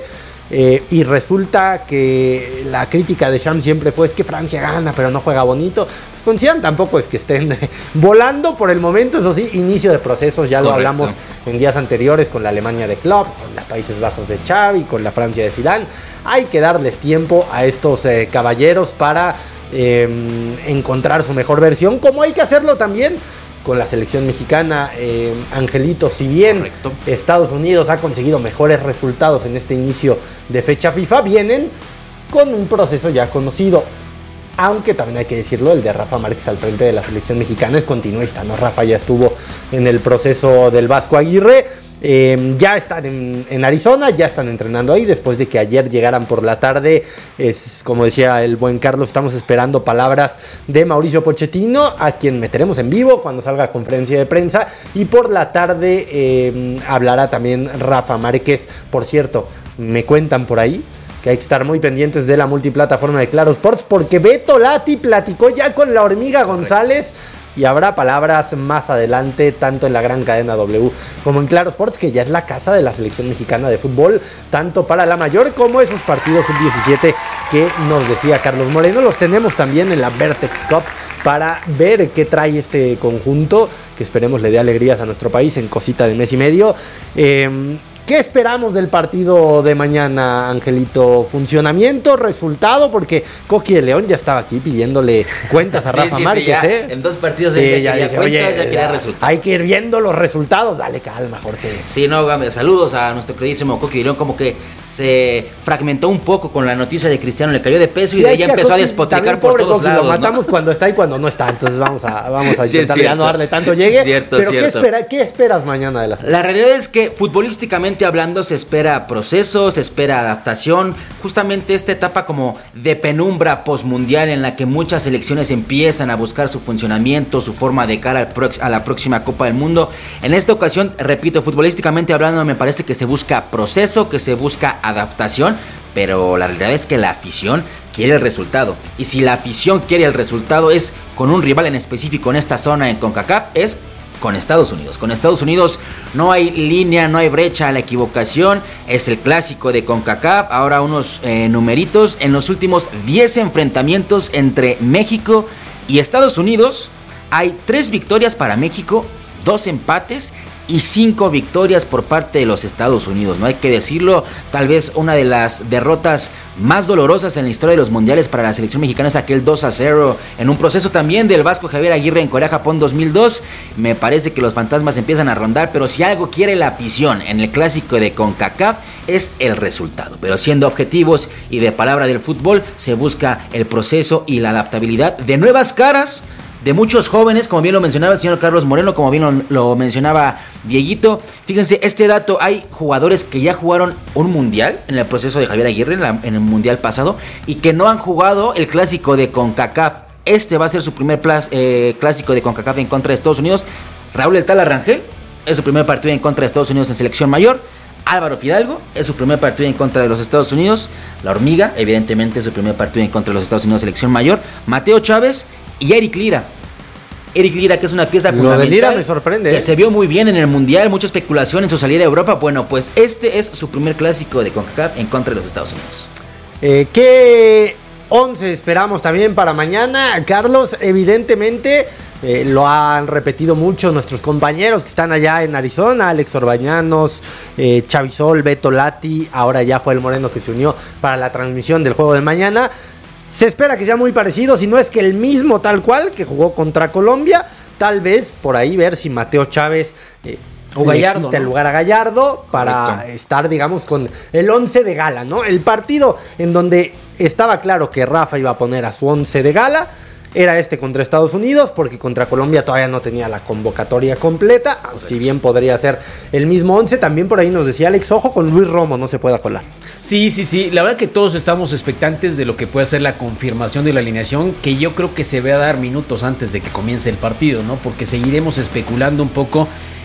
Eh, y resulta que la crítica de Shams siempre fue es que Francia gana pero no juega bonito. Pues con Zidane tampoco es que estén volando por el momento, eso sí, inicio de procesos, ya Correcto. Lo hablamos en días anteriores con la Alemania de Klopp, con los Países Bajos de Xavi, con la Francia de Zidane. Hay que darles tiempo a estos eh, caballeros para eh, encontrar su mejor versión, como hay que hacerlo también con la selección mexicana. eh, Angelito, si bien Correcto. Estados Unidos ha conseguido mejores resultados en este inicio de fecha FIFA, vienen con un proceso ya conocido, aunque también hay que decirlo, el de Rafa Márquez al frente de la selección mexicana es continuista, ¿no? Rafa ya estuvo en el proceso del Vasco Aguirre. Eh, ya están en, en Arizona, ya están entrenando ahí después de que ayer llegaran por la tarde. Es, como decía el buen Carlos, estamos esperando palabras de Mauricio Pochettino, a quien meteremos en vivo cuando salga a conferencia de prensa, y por la tarde eh, hablará también Rafa Márquez. Por cierto, me cuentan por ahí que hay que estar muy pendientes de la multiplataforma de Claro Sports, porque Beto Lati platicó ya con la Hormiga González. Y habrá palabras más adelante, tanto en la gran cadena W como en Claro Sports, que ya es la casa de la selección mexicana de fútbol, tanto para la mayor como esos partidos sub diecisiete que nos decía Carlos Moreno. Los tenemos también en la Vertex Cup para ver qué trae este conjunto, que esperemos le dé alegrías a nuestro país en cosita de mes y medio. Eh, ¿Qué esperamos del partido de mañana, Angelito? ¿Funcionamiento? ¿Resultado? Porque Coqui de León ya estaba aquí pidiéndole cuentas a Rafa sí, sí, Márquez, sí, ya, ¿eh? En dos partidos sí, ya, ya quería dice, cuentas, oye, ya quería ya, resultados. hay que ir viendo los resultados. Dale calma, Jorge. Sí, no, saludos a nuestro queridísimo Coqui de León, como que se fragmentó un poco con la noticia de Cristiano, le cayó de peso sí, y de ahí ya empezó Coqui, a despotricar por todos Coqui, lados. Lo matamos, ¿no? Cuando está y cuando no está, entonces vamos a, vamos a intentar sí, ya no darle tanto llegue. Cierto, pero cierto. ¿qué, espera, ¿qué esperas mañana de la La realidad es que futbolísticamente hablando se espera proceso, se espera adaptación, justamente esta etapa como de penumbra postmundial en la que muchas selecciones empiezan a buscar su funcionamiento, su forma de cara al prox- a la próxima Copa del Mundo. En esta ocasión, repito, futbolísticamente hablando me parece que se busca proceso, que se busca adaptación, pero la realidad es que la afición quiere el resultado. Y si la afición quiere el resultado es con un rival en específico en esta zona en CONCACAF, es con Estados Unidos. Con Estados Unidos no hay línea, no hay brecha a la equivocación. Es el clásico de CONCACAF. Ahora unos eh, numeritos. En los últimos diez enfrentamientos entre México y Estados Unidos hay tres victorias para México, dos empates y cinco victorias por parte de los Estados Unidos. No hay que decirlo, tal vez una de las derrotas más dolorosas en la historia de los mundiales para la selección mexicana es aquel dos a cero en un proceso también del Vasco Javier Aguirre en Corea-Japón dos mil dos. Me parece que los fantasmas empiezan a rondar, pero si algo quiere la afición en el clásico de CONCACAF es el resultado. Pero siendo objetivos y de palabra del fútbol, se busca el proceso y la adaptabilidad de nuevas caras, de muchos jóvenes, como bien lo mencionaba el señor Carlos Moreno, como bien lo, lo mencionaba Dieguito. Fíjense, este dato, hay jugadores que ya jugaron un mundial en el proceso de Javier Aguirre, en, la, en el mundial pasado, y que no han jugado el clásico de CONCACAF. Este va a ser su primer plas, eh, clásico de CONCACAF en contra de Estados Unidos. Raúl El Tala Rangel es su primer partido en contra de Estados Unidos en selección mayor. Álvaro Fidalgo es su primer partido en contra de los Estados Unidos. La Hormiga, evidentemente, es su primer partido en contra de los Estados Unidos en selección mayor. Mateo Chávez y Eric Lira. Eric Lira, que es una pieza Lo fundamental. de Lira me sorprende. Que ¿eh? se vio muy bien en el Mundial, mucha especulación en su salida a Europa. Bueno, pues este es su primer clásico de CONCACAF en contra de los Estados Unidos. Eh, ¿Qué once esperamos también para mañana, Carlos? Evidentemente, eh, lo han repetido mucho nuestros compañeros que están allá en Arizona, Alex Orbañanos, eh, Chavisol, Beto Lati, ahora ya fue el Moreno que se unió para la transmisión del juego de mañana. Se espera que sea muy parecido, si no es que el mismo tal cual que jugó contra Colombia. Tal vez por ahí ver si Mateo Chávez eh, o Gallardo, quita el ¿no? lugar a Gallardo para Correcto. estar, digamos, con el once de gala, ¿no? El partido en donde estaba claro que Rafa iba a poner a su once de gala era este contra Estados Unidos, porque contra Colombia todavía no tenía la convocatoria completa. Correcto. Si bien podría ser el mismo once, también por ahí nos decía Alex, ojo con Luis Romo, no se pueda colar. Sí, sí, sí. La verdad que todos estamos expectantes de lo que puede ser la confirmación de la alineación, que yo creo que se va a dar minutos antes de que comience el partido, ¿no? Porque seguiremos especulando un poco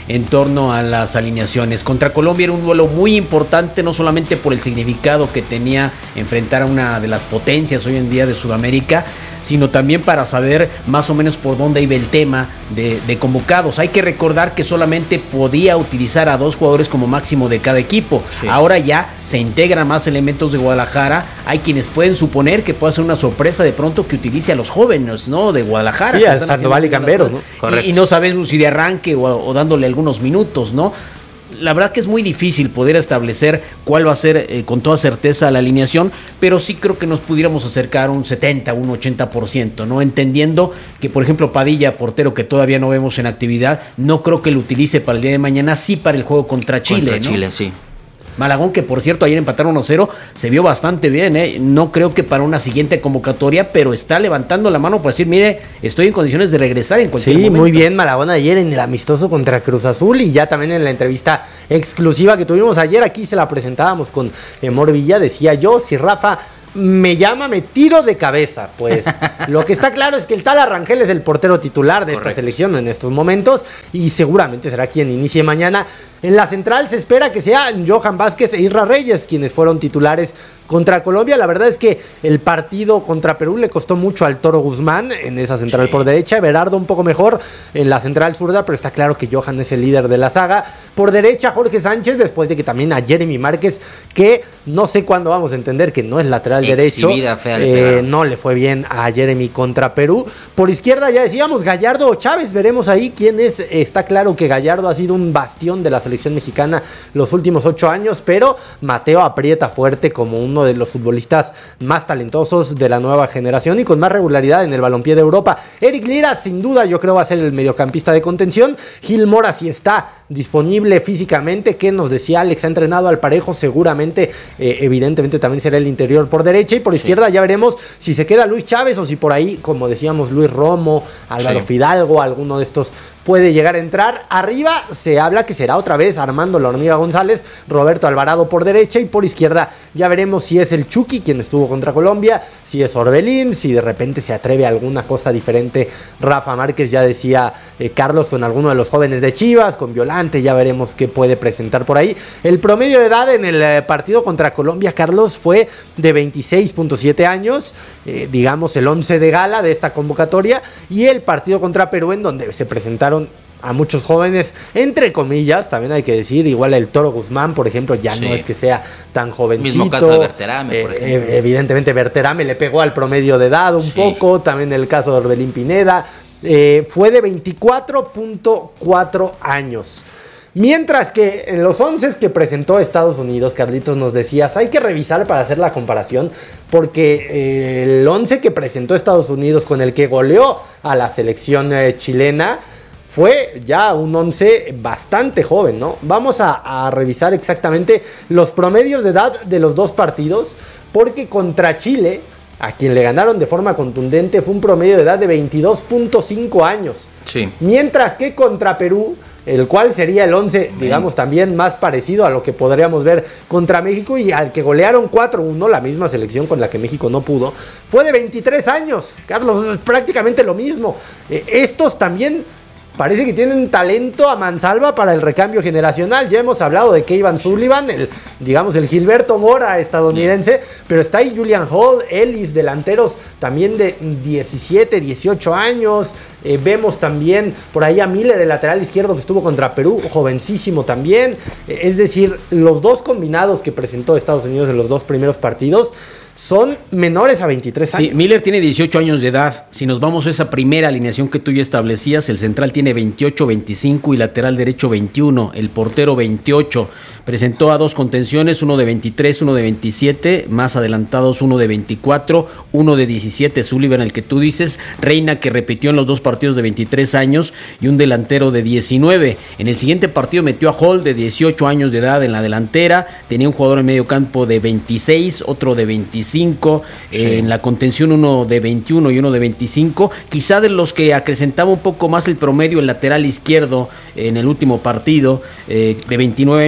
en torno a las alineaciones. Contra Colombia era un duelo muy importante, no solamente por el significado que tenía enfrentar a una de las potencias hoy en día de Sudamérica, sino también para saber más o menos por dónde iba el tema de, de convocados. Hay que recordar que solamente podía utilizar a dos jugadores como máximo de cada equipo. Sí. Ahora ya se integran más elementos de Guadalajara. Hay quienes pueden suponer que puede ser una sorpresa de pronto que utilice a los jóvenes, ¿no? De Guadalajara. Sí, a Sandoval y Camberos, ¿no? Y, y no sabemos si de arranque o, o dándole algunos minutos, ¿no? La verdad que es muy difícil poder establecer cuál va a ser eh, con toda certeza la alineación, pero sí creo que nos pudiéramos acercar a un setenta, un ochenta por ciento, ¿no? Entendiendo que, por ejemplo, Padilla, portero que todavía no vemos en actividad, no creo que lo utilice para el día de mañana, sí para el juego contra Chile, Contra ¿no? Chile, sí. Malagón, que por cierto ayer empataron uno cero, se vio bastante bien, ¿eh? No creo que para una siguiente convocatoria, pero está levantando la mano para decir, mire, estoy en condiciones de regresar en cualquier sí, momento. Sí, muy bien Malagón ayer en el amistoso contra Cruz Azul y ya también en la entrevista exclusiva que tuvimos ayer, aquí se la presentábamos con Mor Villa, decía yo, si Rafa me llama, me tiro de cabeza. Pues lo que está claro es que el tal Arrangel es el portero titular de Correcto. Esta selección en estos momentos y seguramente será quien inicie mañana. En la central se espera que sean Johan Vázquez e Isra Reyes quienes fueron titulares contra Colombia. La verdad es que el partido contra Perú le costó mucho al Toro Guzmán en esa central sí. por derecha. Berardo un poco mejor en la central zurda, pero está claro que Johan es el líder de la saga. Por derecha Jorge Sánchez, después de que también a Jeremy Márquez, que no sé cuándo vamos a entender que no es lateral Exhibida, derecho. Eh, no le fue bien a Jeremy contra Perú. Por izquierda ya decíamos Gallardo o Chávez, veremos ahí quién es. Está claro que Gallardo ha sido un bastión de la selección mexicana los últimos ocho años, pero Mateo aprieta fuerte como uno de los futbolistas más talentosos de la nueva generación y con más regularidad en el balompié de Europa. Eric Lira, sin duda, yo creo va a ser el mediocampista de contención. Gil Mora sí está disponible físicamente. ¿Qué nos decía Alex? Ha entrenado al parejo, seguramente, eh, evidentemente también será el interior por derecha y por sí. izquierda ya veremos si se queda Luis Chávez o si por ahí, como decíamos, Luis Romo, Álvaro sí. Fidalgo, alguno de estos puede llegar a entrar. Arriba se habla que será otra vez Armando La Hormiga González, Roberto Alvarado por derecha y por izquierda ya veremos si es el Chucky quien estuvo contra Colombia, si es Orbelín, si de repente se atreve a alguna cosa diferente Rafa Márquez, ya decía eh, Carlos, con alguno de los jóvenes de Chivas, con Violante, ya veremos qué puede presentar por ahí. El promedio de edad en el eh, partido contra Colombia, Carlos, fue de veintiséis punto siete años, eh, digamos el once de gala de esta convocatoria, y el partido contra Perú en donde se presentaron a muchos jóvenes, entre comillas, también hay que decir, igual el Toro Guzmán, por ejemplo, ya sí. no es que sea tan jovencito. Mismo caso de Berterame, por ejemplo. Eh, evidentemente Berterame le pegó al promedio de edad un sí. poco, también el caso de Orbelín Pineda, eh, fue de veinticuatro punto cuatro años. Mientras que en los once que presentó Estados Unidos, Carlitos, nos decías, hay que revisar para hacer la comparación, porque eh, el once que presentó Estados Unidos con el que goleó a la selección eh, chilena, fue ya un once bastante joven, ¿no? Vamos a, a revisar exactamente los promedios de edad de los dos partidos, porque contra Chile, a quien le ganaron de forma contundente, fue un promedio de edad de veintidós punto cinco años. Sí. Mientras que contra Perú, el cual sería el once, digamos, también más parecido a lo que podríamos ver contra México y al que golearon cuatro uno, la misma selección con la que México no pudo, fue de veintitrés años. Carlos, es prácticamente lo mismo. Eh, estos también parece que tienen talento a mansalva para el recambio generacional. Ya hemos hablado de Kevin Sullivan, el, digamos el Gilberto Mora estadounidense, pero está ahí Julian Hall, Ellis, delanteros también de diecisiete, dieciocho años. Eh, vemos también por ahí a Miller, el lateral izquierdo que estuvo contra Perú, jovencísimo también. Eh, es decir, los dos combinados que presentó Estados Unidos en los dos primeros partidos son menores a veintitrés años. Sí, Miller tiene dieciocho años de edad. Si nos vamos a esa primera alineación que tú ya establecías, el central tiene veintiocho, veinticinco y lateral derecho veintiuno, el portero veintiocho. Presentó a dos contenciones, uno de veintitrés, uno de veintisiete, más adelantados uno de veinticuatro, uno de diecisiete, Sullivan, el que tú dices, Reina, que repitió en los dos partidos de veintitrés años, y un delantero de diecinueve. En el siguiente partido metió a Hall, de dieciocho años de edad, en la delantera. Tenía un jugador en medio campo de veintiséis, otro de veinticinco, sí. eh, en la contención uno de veintiuno y uno de veinticinco. Quizá de los que acrecentaba un poco más el promedio, el lateral izquierdo en el último partido, eh, de veintinueve años de edad.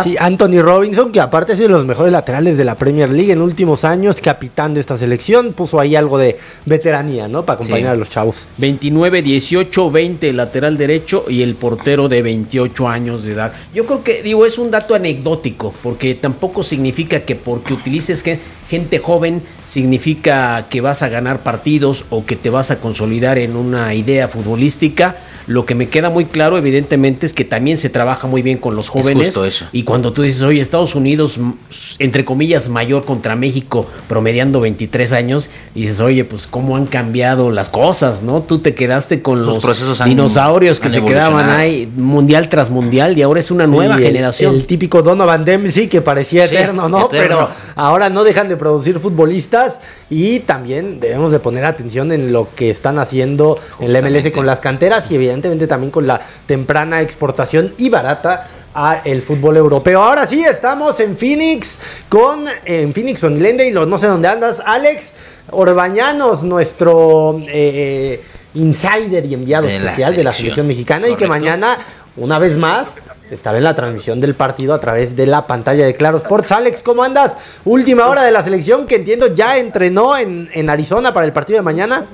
staff. Sí, Anthony Robinson, que aparte es uno de los mejores laterales de la Premier League en últimos años, capitán de esta selección, puso ahí algo de veteranía, ¿no? Para acompañar sí. a los chavos. veintinueve, dieciocho, veinte lateral derecho y el portero de veintiocho años de edad. Yo creo que, digo, es un dato anecdótico, porque tampoco significa que porque utilices gente joven significa que vas a ganar partidos o que te vas a consolidar en una idea futbolística. Lo que me queda muy claro, evidentemente, es que también se trabaja muy bien con los jóvenes. Es justo eso. Y cuando tú dices, oye, Estados Unidos, entre comillas, mayor contra México, promediando veintitrés años, dices, oye, pues cómo han cambiado las cosas, ¿no? Tú te quedaste con Sus los procesos han, dinosaurios que se quedaban ahí mundial tras mundial y ahora es una sí, nueva el, generación. El típico Donovan Dempsey que parecía sí, eterno, ¿no? Eterno. Pero ahora no dejan de producir futbolistas y también debemos de poner atención en lo que están haciendo Justamente. en la M L S con las canteras y evidentemente también con la temprana exportación y barata a el fútbol europeo. Ahora sí, estamos en Phoenix con en Phoenix o en Glendale, no sé dónde andas, Alex Orbañanos, nuestro eh, insider y enviado de especial la de la selección mexicana. Correcto. Y que mañana, una vez más, estará en la transmisión del partido a través de la pantalla de Claro Sports. Alex, ¿cómo andas? Última hora de la selección que entiendo ya entrenó en, en Arizona para el partido de mañana.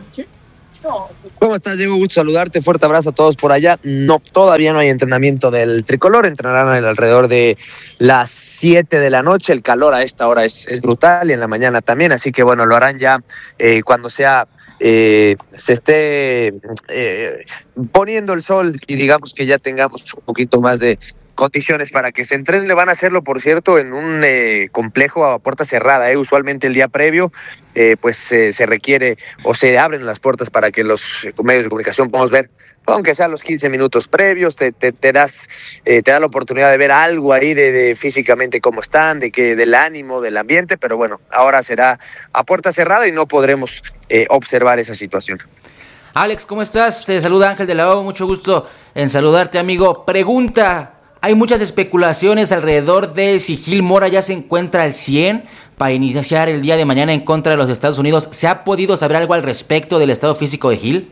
¿Cómo estás, Diego? Gusto saludarte, fuerte abrazo a todos por allá. No, todavía no hay entrenamiento del tricolor, entrenarán alrededor de las siete de la noche, el calor a esta hora es, es brutal y en la mañana también, así que bueno, lo harán ya eh, cuando sea, eh, se esté eh, poniendo el sol y digamos que ya tengamos un poquito más de condiciones para que se entrenen. Le van a hacerlo, por cierto, en un eh, complejo a puerta cerrada. Eh. Usualmente el día previo, eh, pues eh, se requiere o se abren las puertas para que los eh, medios de comunicación podamos ver, aunque sean los quince minutos previos, te, te, te das, eh, te da la oportunidad de ver algo ahí de, de físicamente cómo están, de que del ánimo, del ambiente, pero bueno, ahora será a puerta cerrada y no podremos eh, observar esa situación. Alex, ¿cómo estás? Te saluda Ángel de la O, mucho gusto en saludarte, amigo. Pregunta. Hay muchas especulaciones alrededor de si Gil Mora ya se encuentra al cien para iniciar el día de mañana en contra de los Estados Unidos. ¿Se ha podido saber algo al respecto del estado físico de Gil?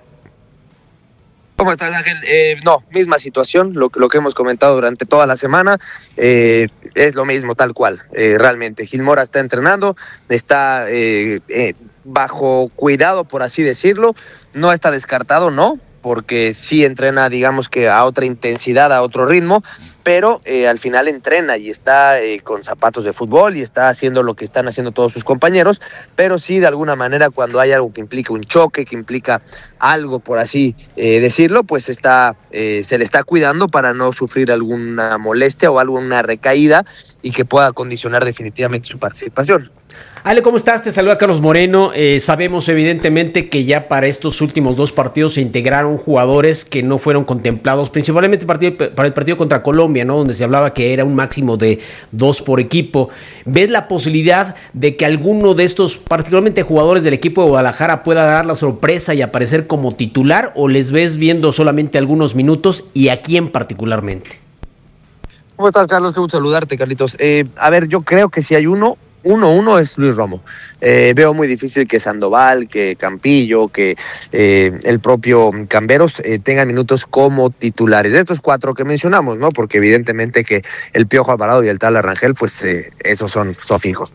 ¿Cómo estás, Ángel? Eh, no, misma situación, lo, lo que hemos comentado durante toda la semana, eh, es lo mismo, tal cual, eh, realmente. Gil Mora está entrenando, está eh, eh, bajo cuidado, por así decirlo, no está descartado, no, porque sí entrena, digamos que a otra intensidad, a otro ritmo, pero eh, al final entrena y está eh, con zapatos de fútbol y está haciendo lo que están haciendo todos sus compañeros, pero sí, de alguna manera, cuando hay algo que implica un choque, que implica algo, por así eh, decirlo, pues está eh, se le está cuidando para no sufrir alguna molestia o alguna recaída y que pueda condicionar definitivamente su participación. Ale, ¿cómo estás? Te saluda Carlos Moreno. Eh, sabemos evidentemente que ya para estos últimos dos partidos se integraron jugadores que no fueron contemplados, principalmente partido, para el partido contra Colombia, ¿no? Donde se hablaba que era un máximo de dos por equipo. ¿Ves la posibilidad de que alguno de estos, particularmente jugadores del equipo de Guadalajara, pueda dar la sorpresa y aparecer como titular, o les ves viendo solamente algunos minutos y a quién particularmente? ¿Cómo estás, Carlos? Qué gusto saludarte, Carlitos. Eh, a ver, yo creo que si hay uno, Uno, uno es Luis Romo. Eh, veo muy difícil que Sandoval, que Campillo, que eh, el propio Camberos eh, tengan minutos como titulares. De estos cuatro que mencionamos, ¿no? Porque evidentemente que el Piojo Alvarado y el Tal Rangel, pues eh, esos son, son fijos.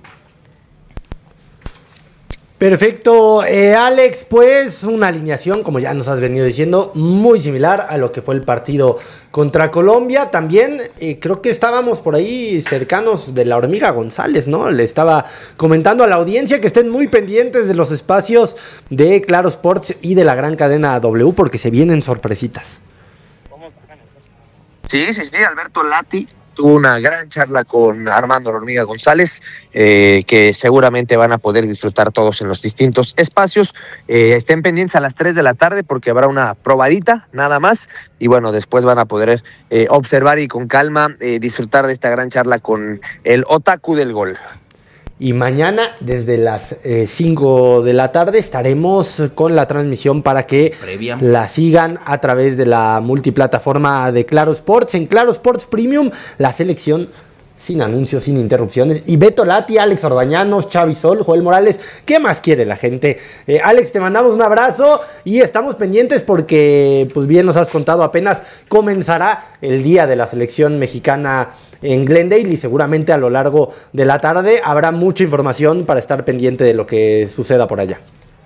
Perfecto, eh, Alex, pues una alineación, como ya nos has venido diciendo, muy similar a lo que fue el partido contra Colombia. También eh, creo que estábamos por ahí cercanos de la Hormiga González, ¿no? Le estaba comentando a la audiencia que estén muy pendientes de los espacios de Claro Sports y de la gran cadena W, porque se vienen sorpresitas. Sí, sí, sí, Alberto Lati tuvo una gran charla con Armando Hormiga González, eh, que seguramente van a poder disfrutar todos en los distintos espacios. Eh, estén pendientes a las tres de la tarde porque habrá una probadita, nada más, y bueno, después van a poder eh, observar y con calma eh, disfrutar de esta gran charla con el Otaku del Gol. Y mañana desde las eh, cinco de la tarde estaremos con la transmisión para que Previa. la sigan a través de la multiplataforma de Claro Sports. En Claro Sports Premium, la selección sin anuncios, sin interrupciones. Y Beto Lati, Alex Orbañanos, Xavi Sol, Joel Morales. ¿Qué más quiere la gente? Eh, Alex, te mandamos un abrazo y estamos pendientes porque, pues bien nos has contado, apenas comenzará el día de la selección mexicana en Glendale y seguramente a lo largo de la tarde habrá mucha información para estar pendiente de lo que suceda por allá.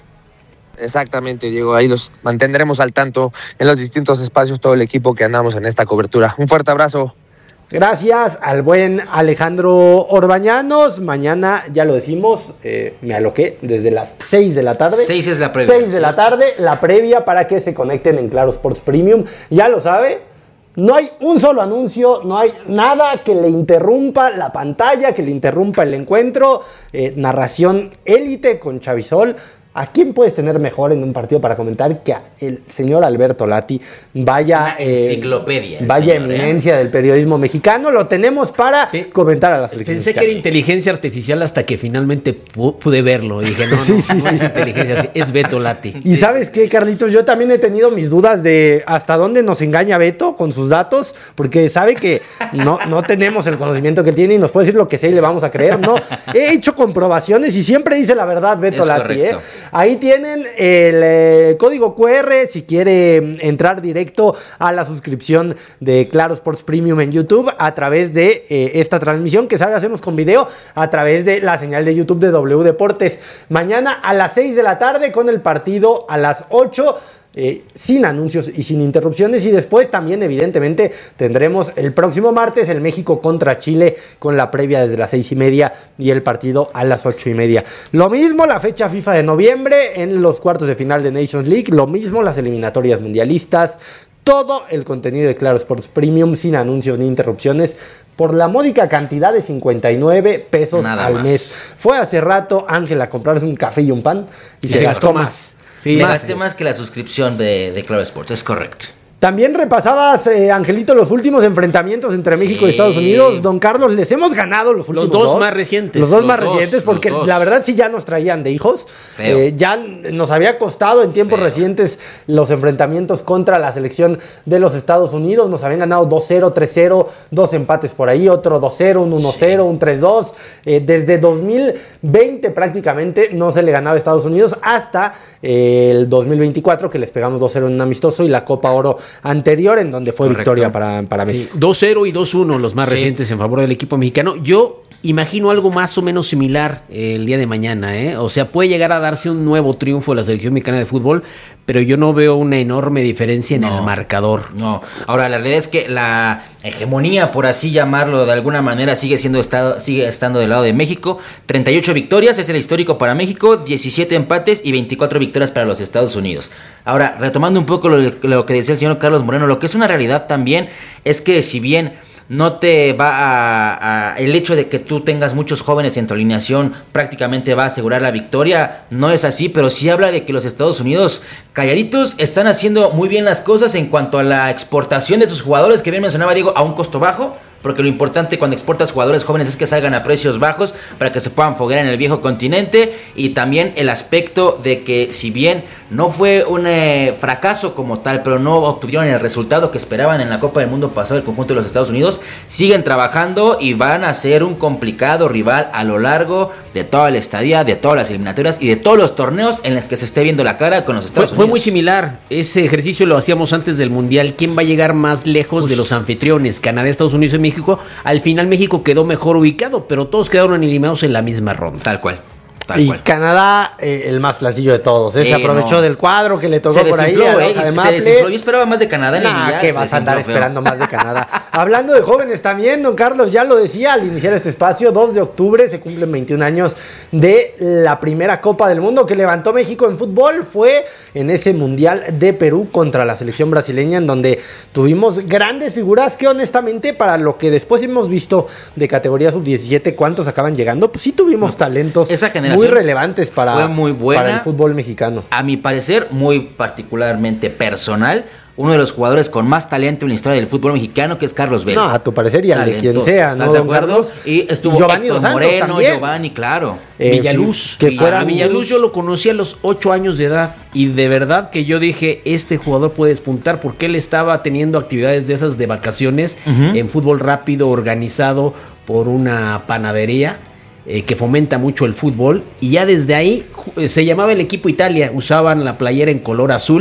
Exactamente, Diego, ahí los mantendremos al tanto en los distintos espacios, todo el equipo que andamos en esta cobertura. Un fuerte abrazo. Gracias al buen Alejandro Orbañanos. Mañana, ya lo decimos, eh, me aloqué desde las seis de la tarde. seis es la previa. seis de la tarde, la previa para que se conecten en Claro Sports Premium. Ya lo sabe, no hay un solo anuncio, no hay nada que le interrumpa la pantalla, que le interrumpa el encuentro. Eh, narración élite con Chavisol. ¿A quién puedes tener mejor en un partido para comentar que el señor Alberto Lati? Vaya Una enciclopedia. Eh, vaya señor, eminencia ¿eh? del periodismo mexicano. Lo tenemos para P- comentar a la selección Pensé mexicana. que era inteligencia artificial hasta que finalmente pu- pude verlo. Y dije, no, no, sí, sí, no sí. es inteligencia, es Beto Lati. Y ¿sabes qué, Carlitos? Yo también he tenido mis dudas de hasta dónde nos engaña Beto con sus datos, porque sabe que no, no tenemos el conocimiento que tiene y nos puede decir lo que sea y le vamos a creer. No, he hecho comprobaciones y siempre dice la verdad Beto Es Lati. ¿eh? Ahí tienen el eh, código cu erre si quiere entrar directo a la suscripción de Claro Sports Premium en YouTube a través de eh, esta transmisión que sabe hacemos con video a través de la señal de YouTube de W Deportes. Mañana a las seis de la tarde con el partido a las ocho. Eh, sin anuncios y sin interrupciones, y después también evidentemente tendremos el próximo martes el México contra Chile con la previa desde las seis y media y el partido a las ocho y media. Lo mismo la fecha FIFA de noviembre en los cuartos de final de Nations League, lo mismo las eliminatorias mundialistas, todo el contenido de Claro Sports Premium sin anuncios ni interrupciones por la módica cantidad de cincuenta y nueve pesos Nada al más. mes. Fue hace rato Ángel a comprarse un café y un pan y se, se gastó gastó más. más. Sí, Le más. gasté más que la suscripción de, de Claro Sports, es correcto. También repasabas, eh, Angelito, los últimos enfrentamientos entre México Sí. y Estados Unidos. Don Carlos, les hemos ganado los últimos Los dos más recientes. Los dos Los más dos, recientes, porque los dos. la verdad sí ya nos traían de hijos. Feo. Eh, ya nos había costado en tiempos Feo. recientes los enfrentamientos contra la selección de los Estados Unidos. Nos habían ganado dos cero, tres cero, dos empates por ahí, otro dos cero, un uno cero, un tres dos. Eh, desde dos mil veinte prácticamente no se le ganaba a Estados Unidos hasta eh, el dos mil veinticuatro que les pegamos dos cero en un amistoso y la Copa Oro anterior en donde fue Correcto. victoria para, para Sí, México. dos cero y dos uno los más Sí. recientes en favor del equipo mexicano. Yo imagino algo más o menos similar eh, el día de mañana, ¿eh? O sea, puede llegar a darse un nuevo triunfo de la selección mexicana de fútbol, pero yo no veo una enorme diferencia en No. el marcador. No, ahora la realidad es que la hegemonía, por así llamarlo de alguna manera, sigue siendo estado, sigue estando del lado de México. treinta y ocho victorias es el histórico para México, diecisiete empates y veinticuatro victorias para los Estados Unidos. Ahora, retomando un poco lo, lo que decía el señor Carlos Moreno, lo que es una realidad también es que si bien no te va a, a el hecho de que tú tengas muchos jóvenes en tu alineación prácticamente va a asegurar la victoria, no es así, pero sí habla de que los Estados Unidos calladitos están haciendo muy bien las cosas en cuanto a la exportación de sus jugadores, que bien mencionaba Diego, a un costo bajo, porque lo importante cuando exportas jugadores jóvenes es que salgan a precios bajos para que se puedan foguear en el viejo continente, y también el aspecto de que si bien no fue un eh, fracaso como tal, pero no obtuvieron el resultado que esperaban en la Copa del Mundo pasado el conjunto de los Estados Unidos, siguen trabajando y van a ser un complicado rival a lo largo de toda la estadía, de todas las eliminatorias y de todos los torneos en los que se esté viendo la cara con los Estados Fue, Unidos. fue muy similar. Ese ejercicio lo hacíamos antes del Mundial. ¿Quién va a llegar más lejos Justo. de los anfitriones? Canadá, Estados Unidos y México. Al final México quedó mejor ubicado, pero todos quedaron eliminados en la misma ronda. Tal cual. Tal Y cual. Canadá, eh, el más flancillo de todos. ¿eh? Sí, se aprovechó no. del cuadro que le tocó Se por ahí. desinfló, a eh, Rosa de se Maple. desinfló. Yo esperaba más de Canadá en el Nah, Mundial, que se vas a andar desinfló feo. esperando más de Canadá. Hablando de jóvenes también, don Carlos, ya lo decía al iniciar este espacio, dos de octubre se cumplen veintiún años de la primera Copa del Mundo que levantó México en fútbol. Fue en ese Mundial de Perú contra la selección brasileña, en donde tuvimos grandes figuras que honestamente para lo que después hemos visto de categoría sub diecisiete, cuántos acaban llegando, pues sí tuvimos talentos Esa generación muy relevantes para, fue muy buena. para el fútbol mexicano. A mi parecer, muy particularmente personal, uno de los jugadores con más talento en la historia del fútbol mexicano, que es Carlos Vela. No, a tu parecer y al de quien Talentoso, sea, ¿no, ¿estás de don acuerdo? Carlos? Y estuvo Giovanni Héctor Dos Santos Moreno, también. Giovanni, claro. Eh, Villaluz, que que fuera a Villaluz yo lo conocí a los ocho años de edad y de verdad que yo dije, este jugador puede despuntar porque él estaba teniendo actividades de esas de vacaciones Ujú. en fútbol rápido organizado por una panadería eh, que fomenta mucho el fútbol, y ya desde ahí ju- se llamaba el equipo Italia, usaban la playera en color azul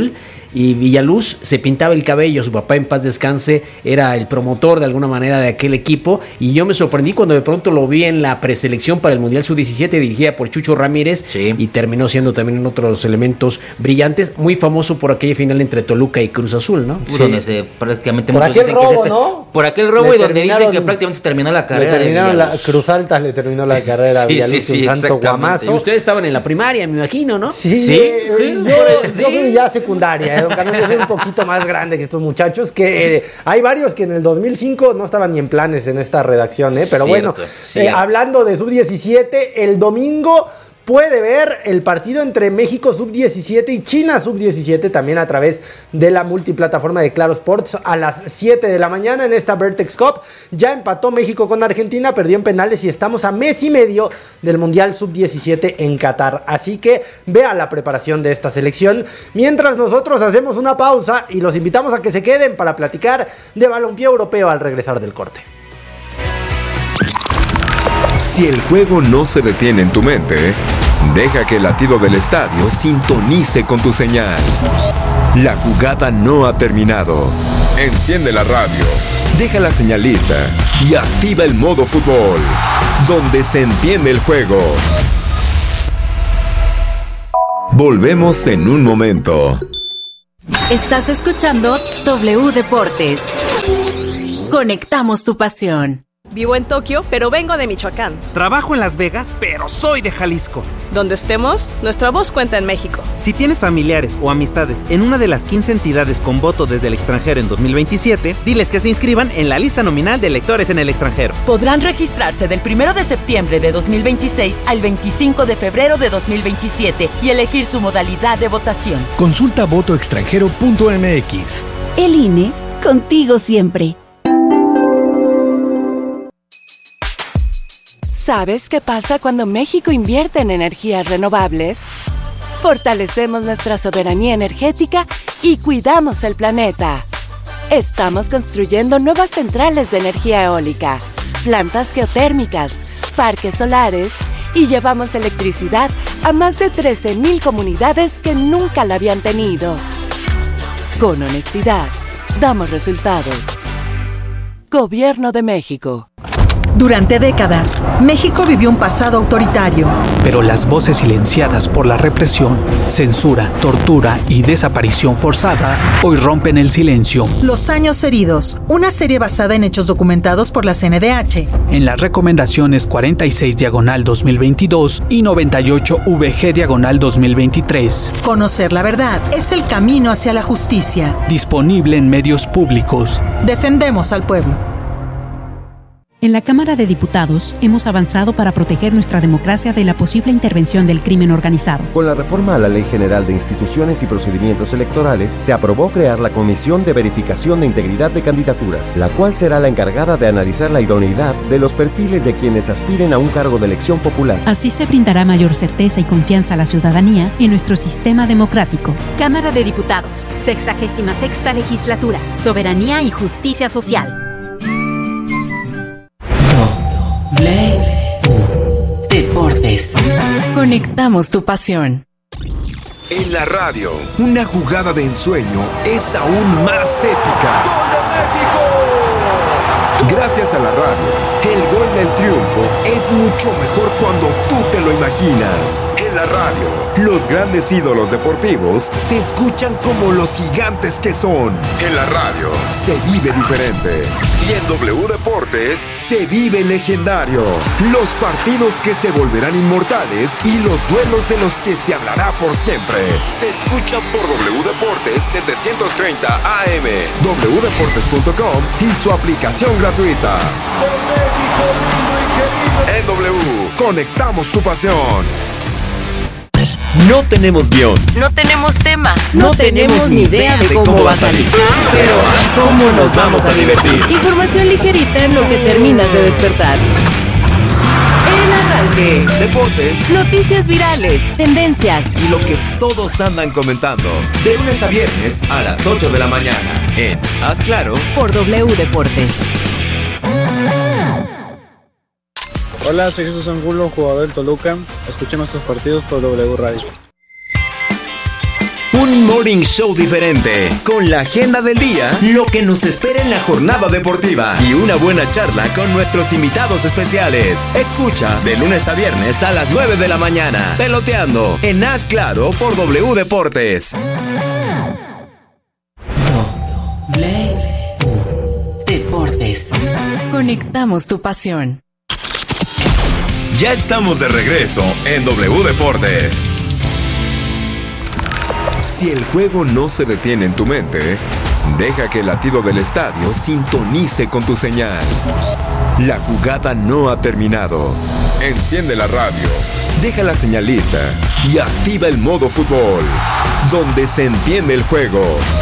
y Villaluz se pintaba el cabello, su papá en paz descanse era el promotor de alguna manera de aquel equipo, y yo me sorprendí cuando de pronto lo vi en la preselección para el Mundial sub diecisiete dirigida por Chucho Ramírez, sí. y terminó siendo también uno de los elementos brillantes, muy famoso por aquella final entre Toluca y Cruz Azul, ¿no? Sí. Donde se prácticamente por aquel robo, que se, ¿no? Por aquel robo, y donde dicen que prácticamente se terminó la carrera. Le terminaron la Cruz Altas, le terminó la sí. carrera a sí, Villaluz, sí, sí, un santo guamazo. Y ustedes estaban en la primaria, me imagino, ¿no? Sí, sí. ¿Sí? Yo, yo fui ya secundaria, ¿eh? Don Carlos, yo soy un poquito más grande que estos muchachos, que eh, hay varios que en el dos mil cinco no estaban ni en planes en esta redacción, ¿eh? Pero cierto, bueno, eh, hablando de sub diecisiete, el domingo puede ver el partido entre México sub diecisiete y China sub diecisiete también a través de la multiplataforma de Claro Sports a las siete de la mañana en esta Vertex Cup. Ya empató México con Argentina, perdió en penales y estamos a mes y medio del Mundial sub diecisiete en Qatar. Así que vea la preparación de esta selección. Mientras nosotros hacemos una pausa y los invitamos a que se queden para platicar de balompié europeo al regresar del corte. Si el juego no se detiene en tu mente, deja que el latido del estadio sintonice con tu señal. La jugada no ha terminado. Enciende la radio, deja la señal lista y activa el modo fútbol, donde se entiende el juego. Volvemos en un momento. Estás escuchando W Deportes. Conectamos tu pasión. Vivo en Tokio, pero vengo de Michoacán. Trabajo en Las Vegas, pero soy de Jalisco. Donde estemos, nuestra voz cuenta en México. Si tienes familiares o amistades en una de las quince entidades con voto desde el extranjero en dos mil veintisiete, diles que se inscriban en la lista nominal de electores en el extranjero. Podrán registrarse del primero de septiembre de dos mil veintiséis al veinticinco de febrero de dos mil veintisiete y elegir su modalidad de votación. Consulta voto extranjero punto m x. El I N E, contigo siempre. ¿Sabes qué pasa cuando México invierte en energías renovables? Fortalecemos nuestra soberanía energética y cuidamos el planeta. Estamos construyendo nuevas centrales de energía eólica, plantas geotérmicas, parques solares y llevamos electricidad a más de trece mil comunidades que nunca la habían tenido. Con honestidad, damos resultados. Gobierno de México. Durante décadas, México vivió un pasado autoritario. Pero las voces silenciadas por la represión, censura, tortura y desaparición forzada hoy rompen el silencio. Los años heridos, una serie basada en hechos documentados por la C N D H. En las recomendaciones cuarenta y seis diagonal dos mil veintidós y noventa y ocho V G diagonal dos mil veintitrés. Conocer la verdad es el camino hacia la justicia. Disponible en medios públicos. Defendemos al pueblo. En la Cámara de Diputados hemos avanzado para proteger nuestra democracia de la posible intervención del crimen organizado. Con la reforma a la Ley General de Instituciones y Procedimientos Electorales, se aprobó crear la Comisión de Verificación de Integridad de Candidaturas, la cual será la encargada de analizar la idoneidad de los perfiles de quienes aspiren a un cargo de elección popular. Así se brindará mayor certeza y confianza a la ciudadanía en nuestro sistema democrático. Cámara de Diputados, sexagésima sexta legislatura, Soberanía y Justicia Social. Deportes. Conectamos tu pasión. En la radio, una jugada de ensueño es aún más épica. Gracias a la radio, el gol del triunfo es mucho mejor cuando tú te lo imaginas. En la radio, los grandes ídolos deportivos se escuchan como los gigantes que son. En la radio, se vive diferente. Y en W Deportes, se vive legendario. Los partidos que se volverán inmortales y los duelos de los que se hablará por siempre. Se escucha por W Deportes setecientos treinta A M, w deportes punto com y su aplicación gratuita. En W, conectamos tu pasión. No tenemos guión. No tenemos tema. No, no tenemos ni idea de cómo, cómo va a salir. Pero ¿cómo nos vamos a divertir? Información ligerita en lo que terminas de despertar. El arranque. Deportes. Noticias virales. Tendencias. Y lo que todos andan comentando. De lunes a viernes a las ocho de la mañana. En Haz Claro. Por W Deportes. Hola, soy Jesús Angulo, jugador del Toluca. Escuchen nuestros partidos por W Radio. Un morning show diferente, con la agenda del día, lo que nos espera en la jornada deportiva y una buena charla con nuestros invitados especiales. Escucha de lunes a viernes a las nueve de la mañana, Peloteando en Haz Claro por W Deportes. W Deportes. Conectamos tu pasión. Ya estamos de regreso en W Deportes. Si el juego no se detiene en tu mente, deja que el latido del estadio sintonice con tu señal. La jugada no ha terminado. Enciende la radio, deja la señal lista y activa el modo fútbol, donde se entiende el juego.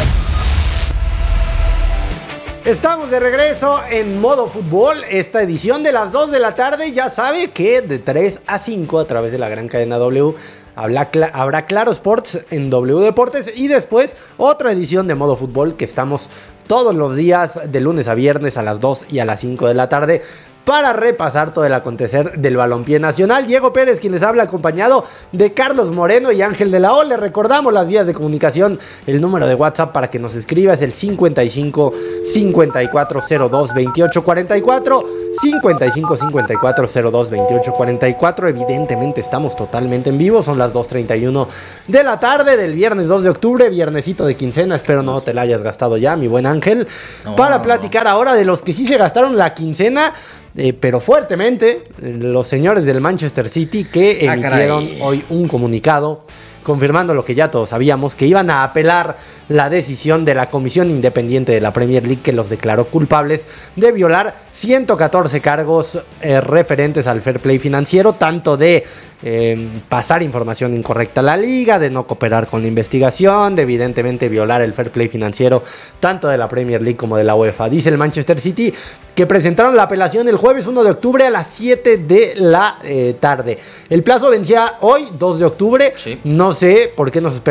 Estamos de regreso en modo fútbol, esta edición de las dos de la tarde. Ya sabe que de tres a cinco a través de la gran cadena W habrá, habrá Claro Sports en W Deportes, y después otra edición de modo fútbol que estamos todos los días de lunes a viernes a las dos y a las cinco de la tarde para repasar todo el acontecer del balompié nacional. Diego Pérez, quien les habla, acompañado de Carlos Moreno y Ángel de la O. Le recordamos las vías de comunicación. El número de WhatsApp para que nos escriba es el cincuenta y cinco, cincuenta y cuatro cero dos, veintiocho cuarenta y cuatro. cincuenta y cinco, cincuenta y cuatro cero dos, veintiocho cuarenta y cuatro. Evidentemente estamos totalmente en vivo. Son las dos treinta y uno de la tarde del viernes dos de octubre, viernesito de quincena. Espero no te la hayas gastado ya, mi buen Ángel. No, para no, platicar no. ahora de los que sí se gastaron la quincena, Eh, pero fuertemente, los señores del Manchester City, que ah, emitieron caray. hoy un comunicado confirmando lo que ya todos sabíamos, que iban a apelar la decisión de la Comisión Independiente de la Premier League, que los declaró culpables de violar ciento catorce cargos eh, referentes al fair play financiero, tanto de eh, pasar información incorrecta a la liga, de no cooperar con la investigación, de evidentemente violar el fair play financiero tanto de la Premier League como de la UEFA. Dice el Manchester City que presentaron la apelación el jueves uno de octubre a las siete de la eh, tarde. El plazo vencía hoy, dos de octubre. Sí. No sé por qué nos esperamos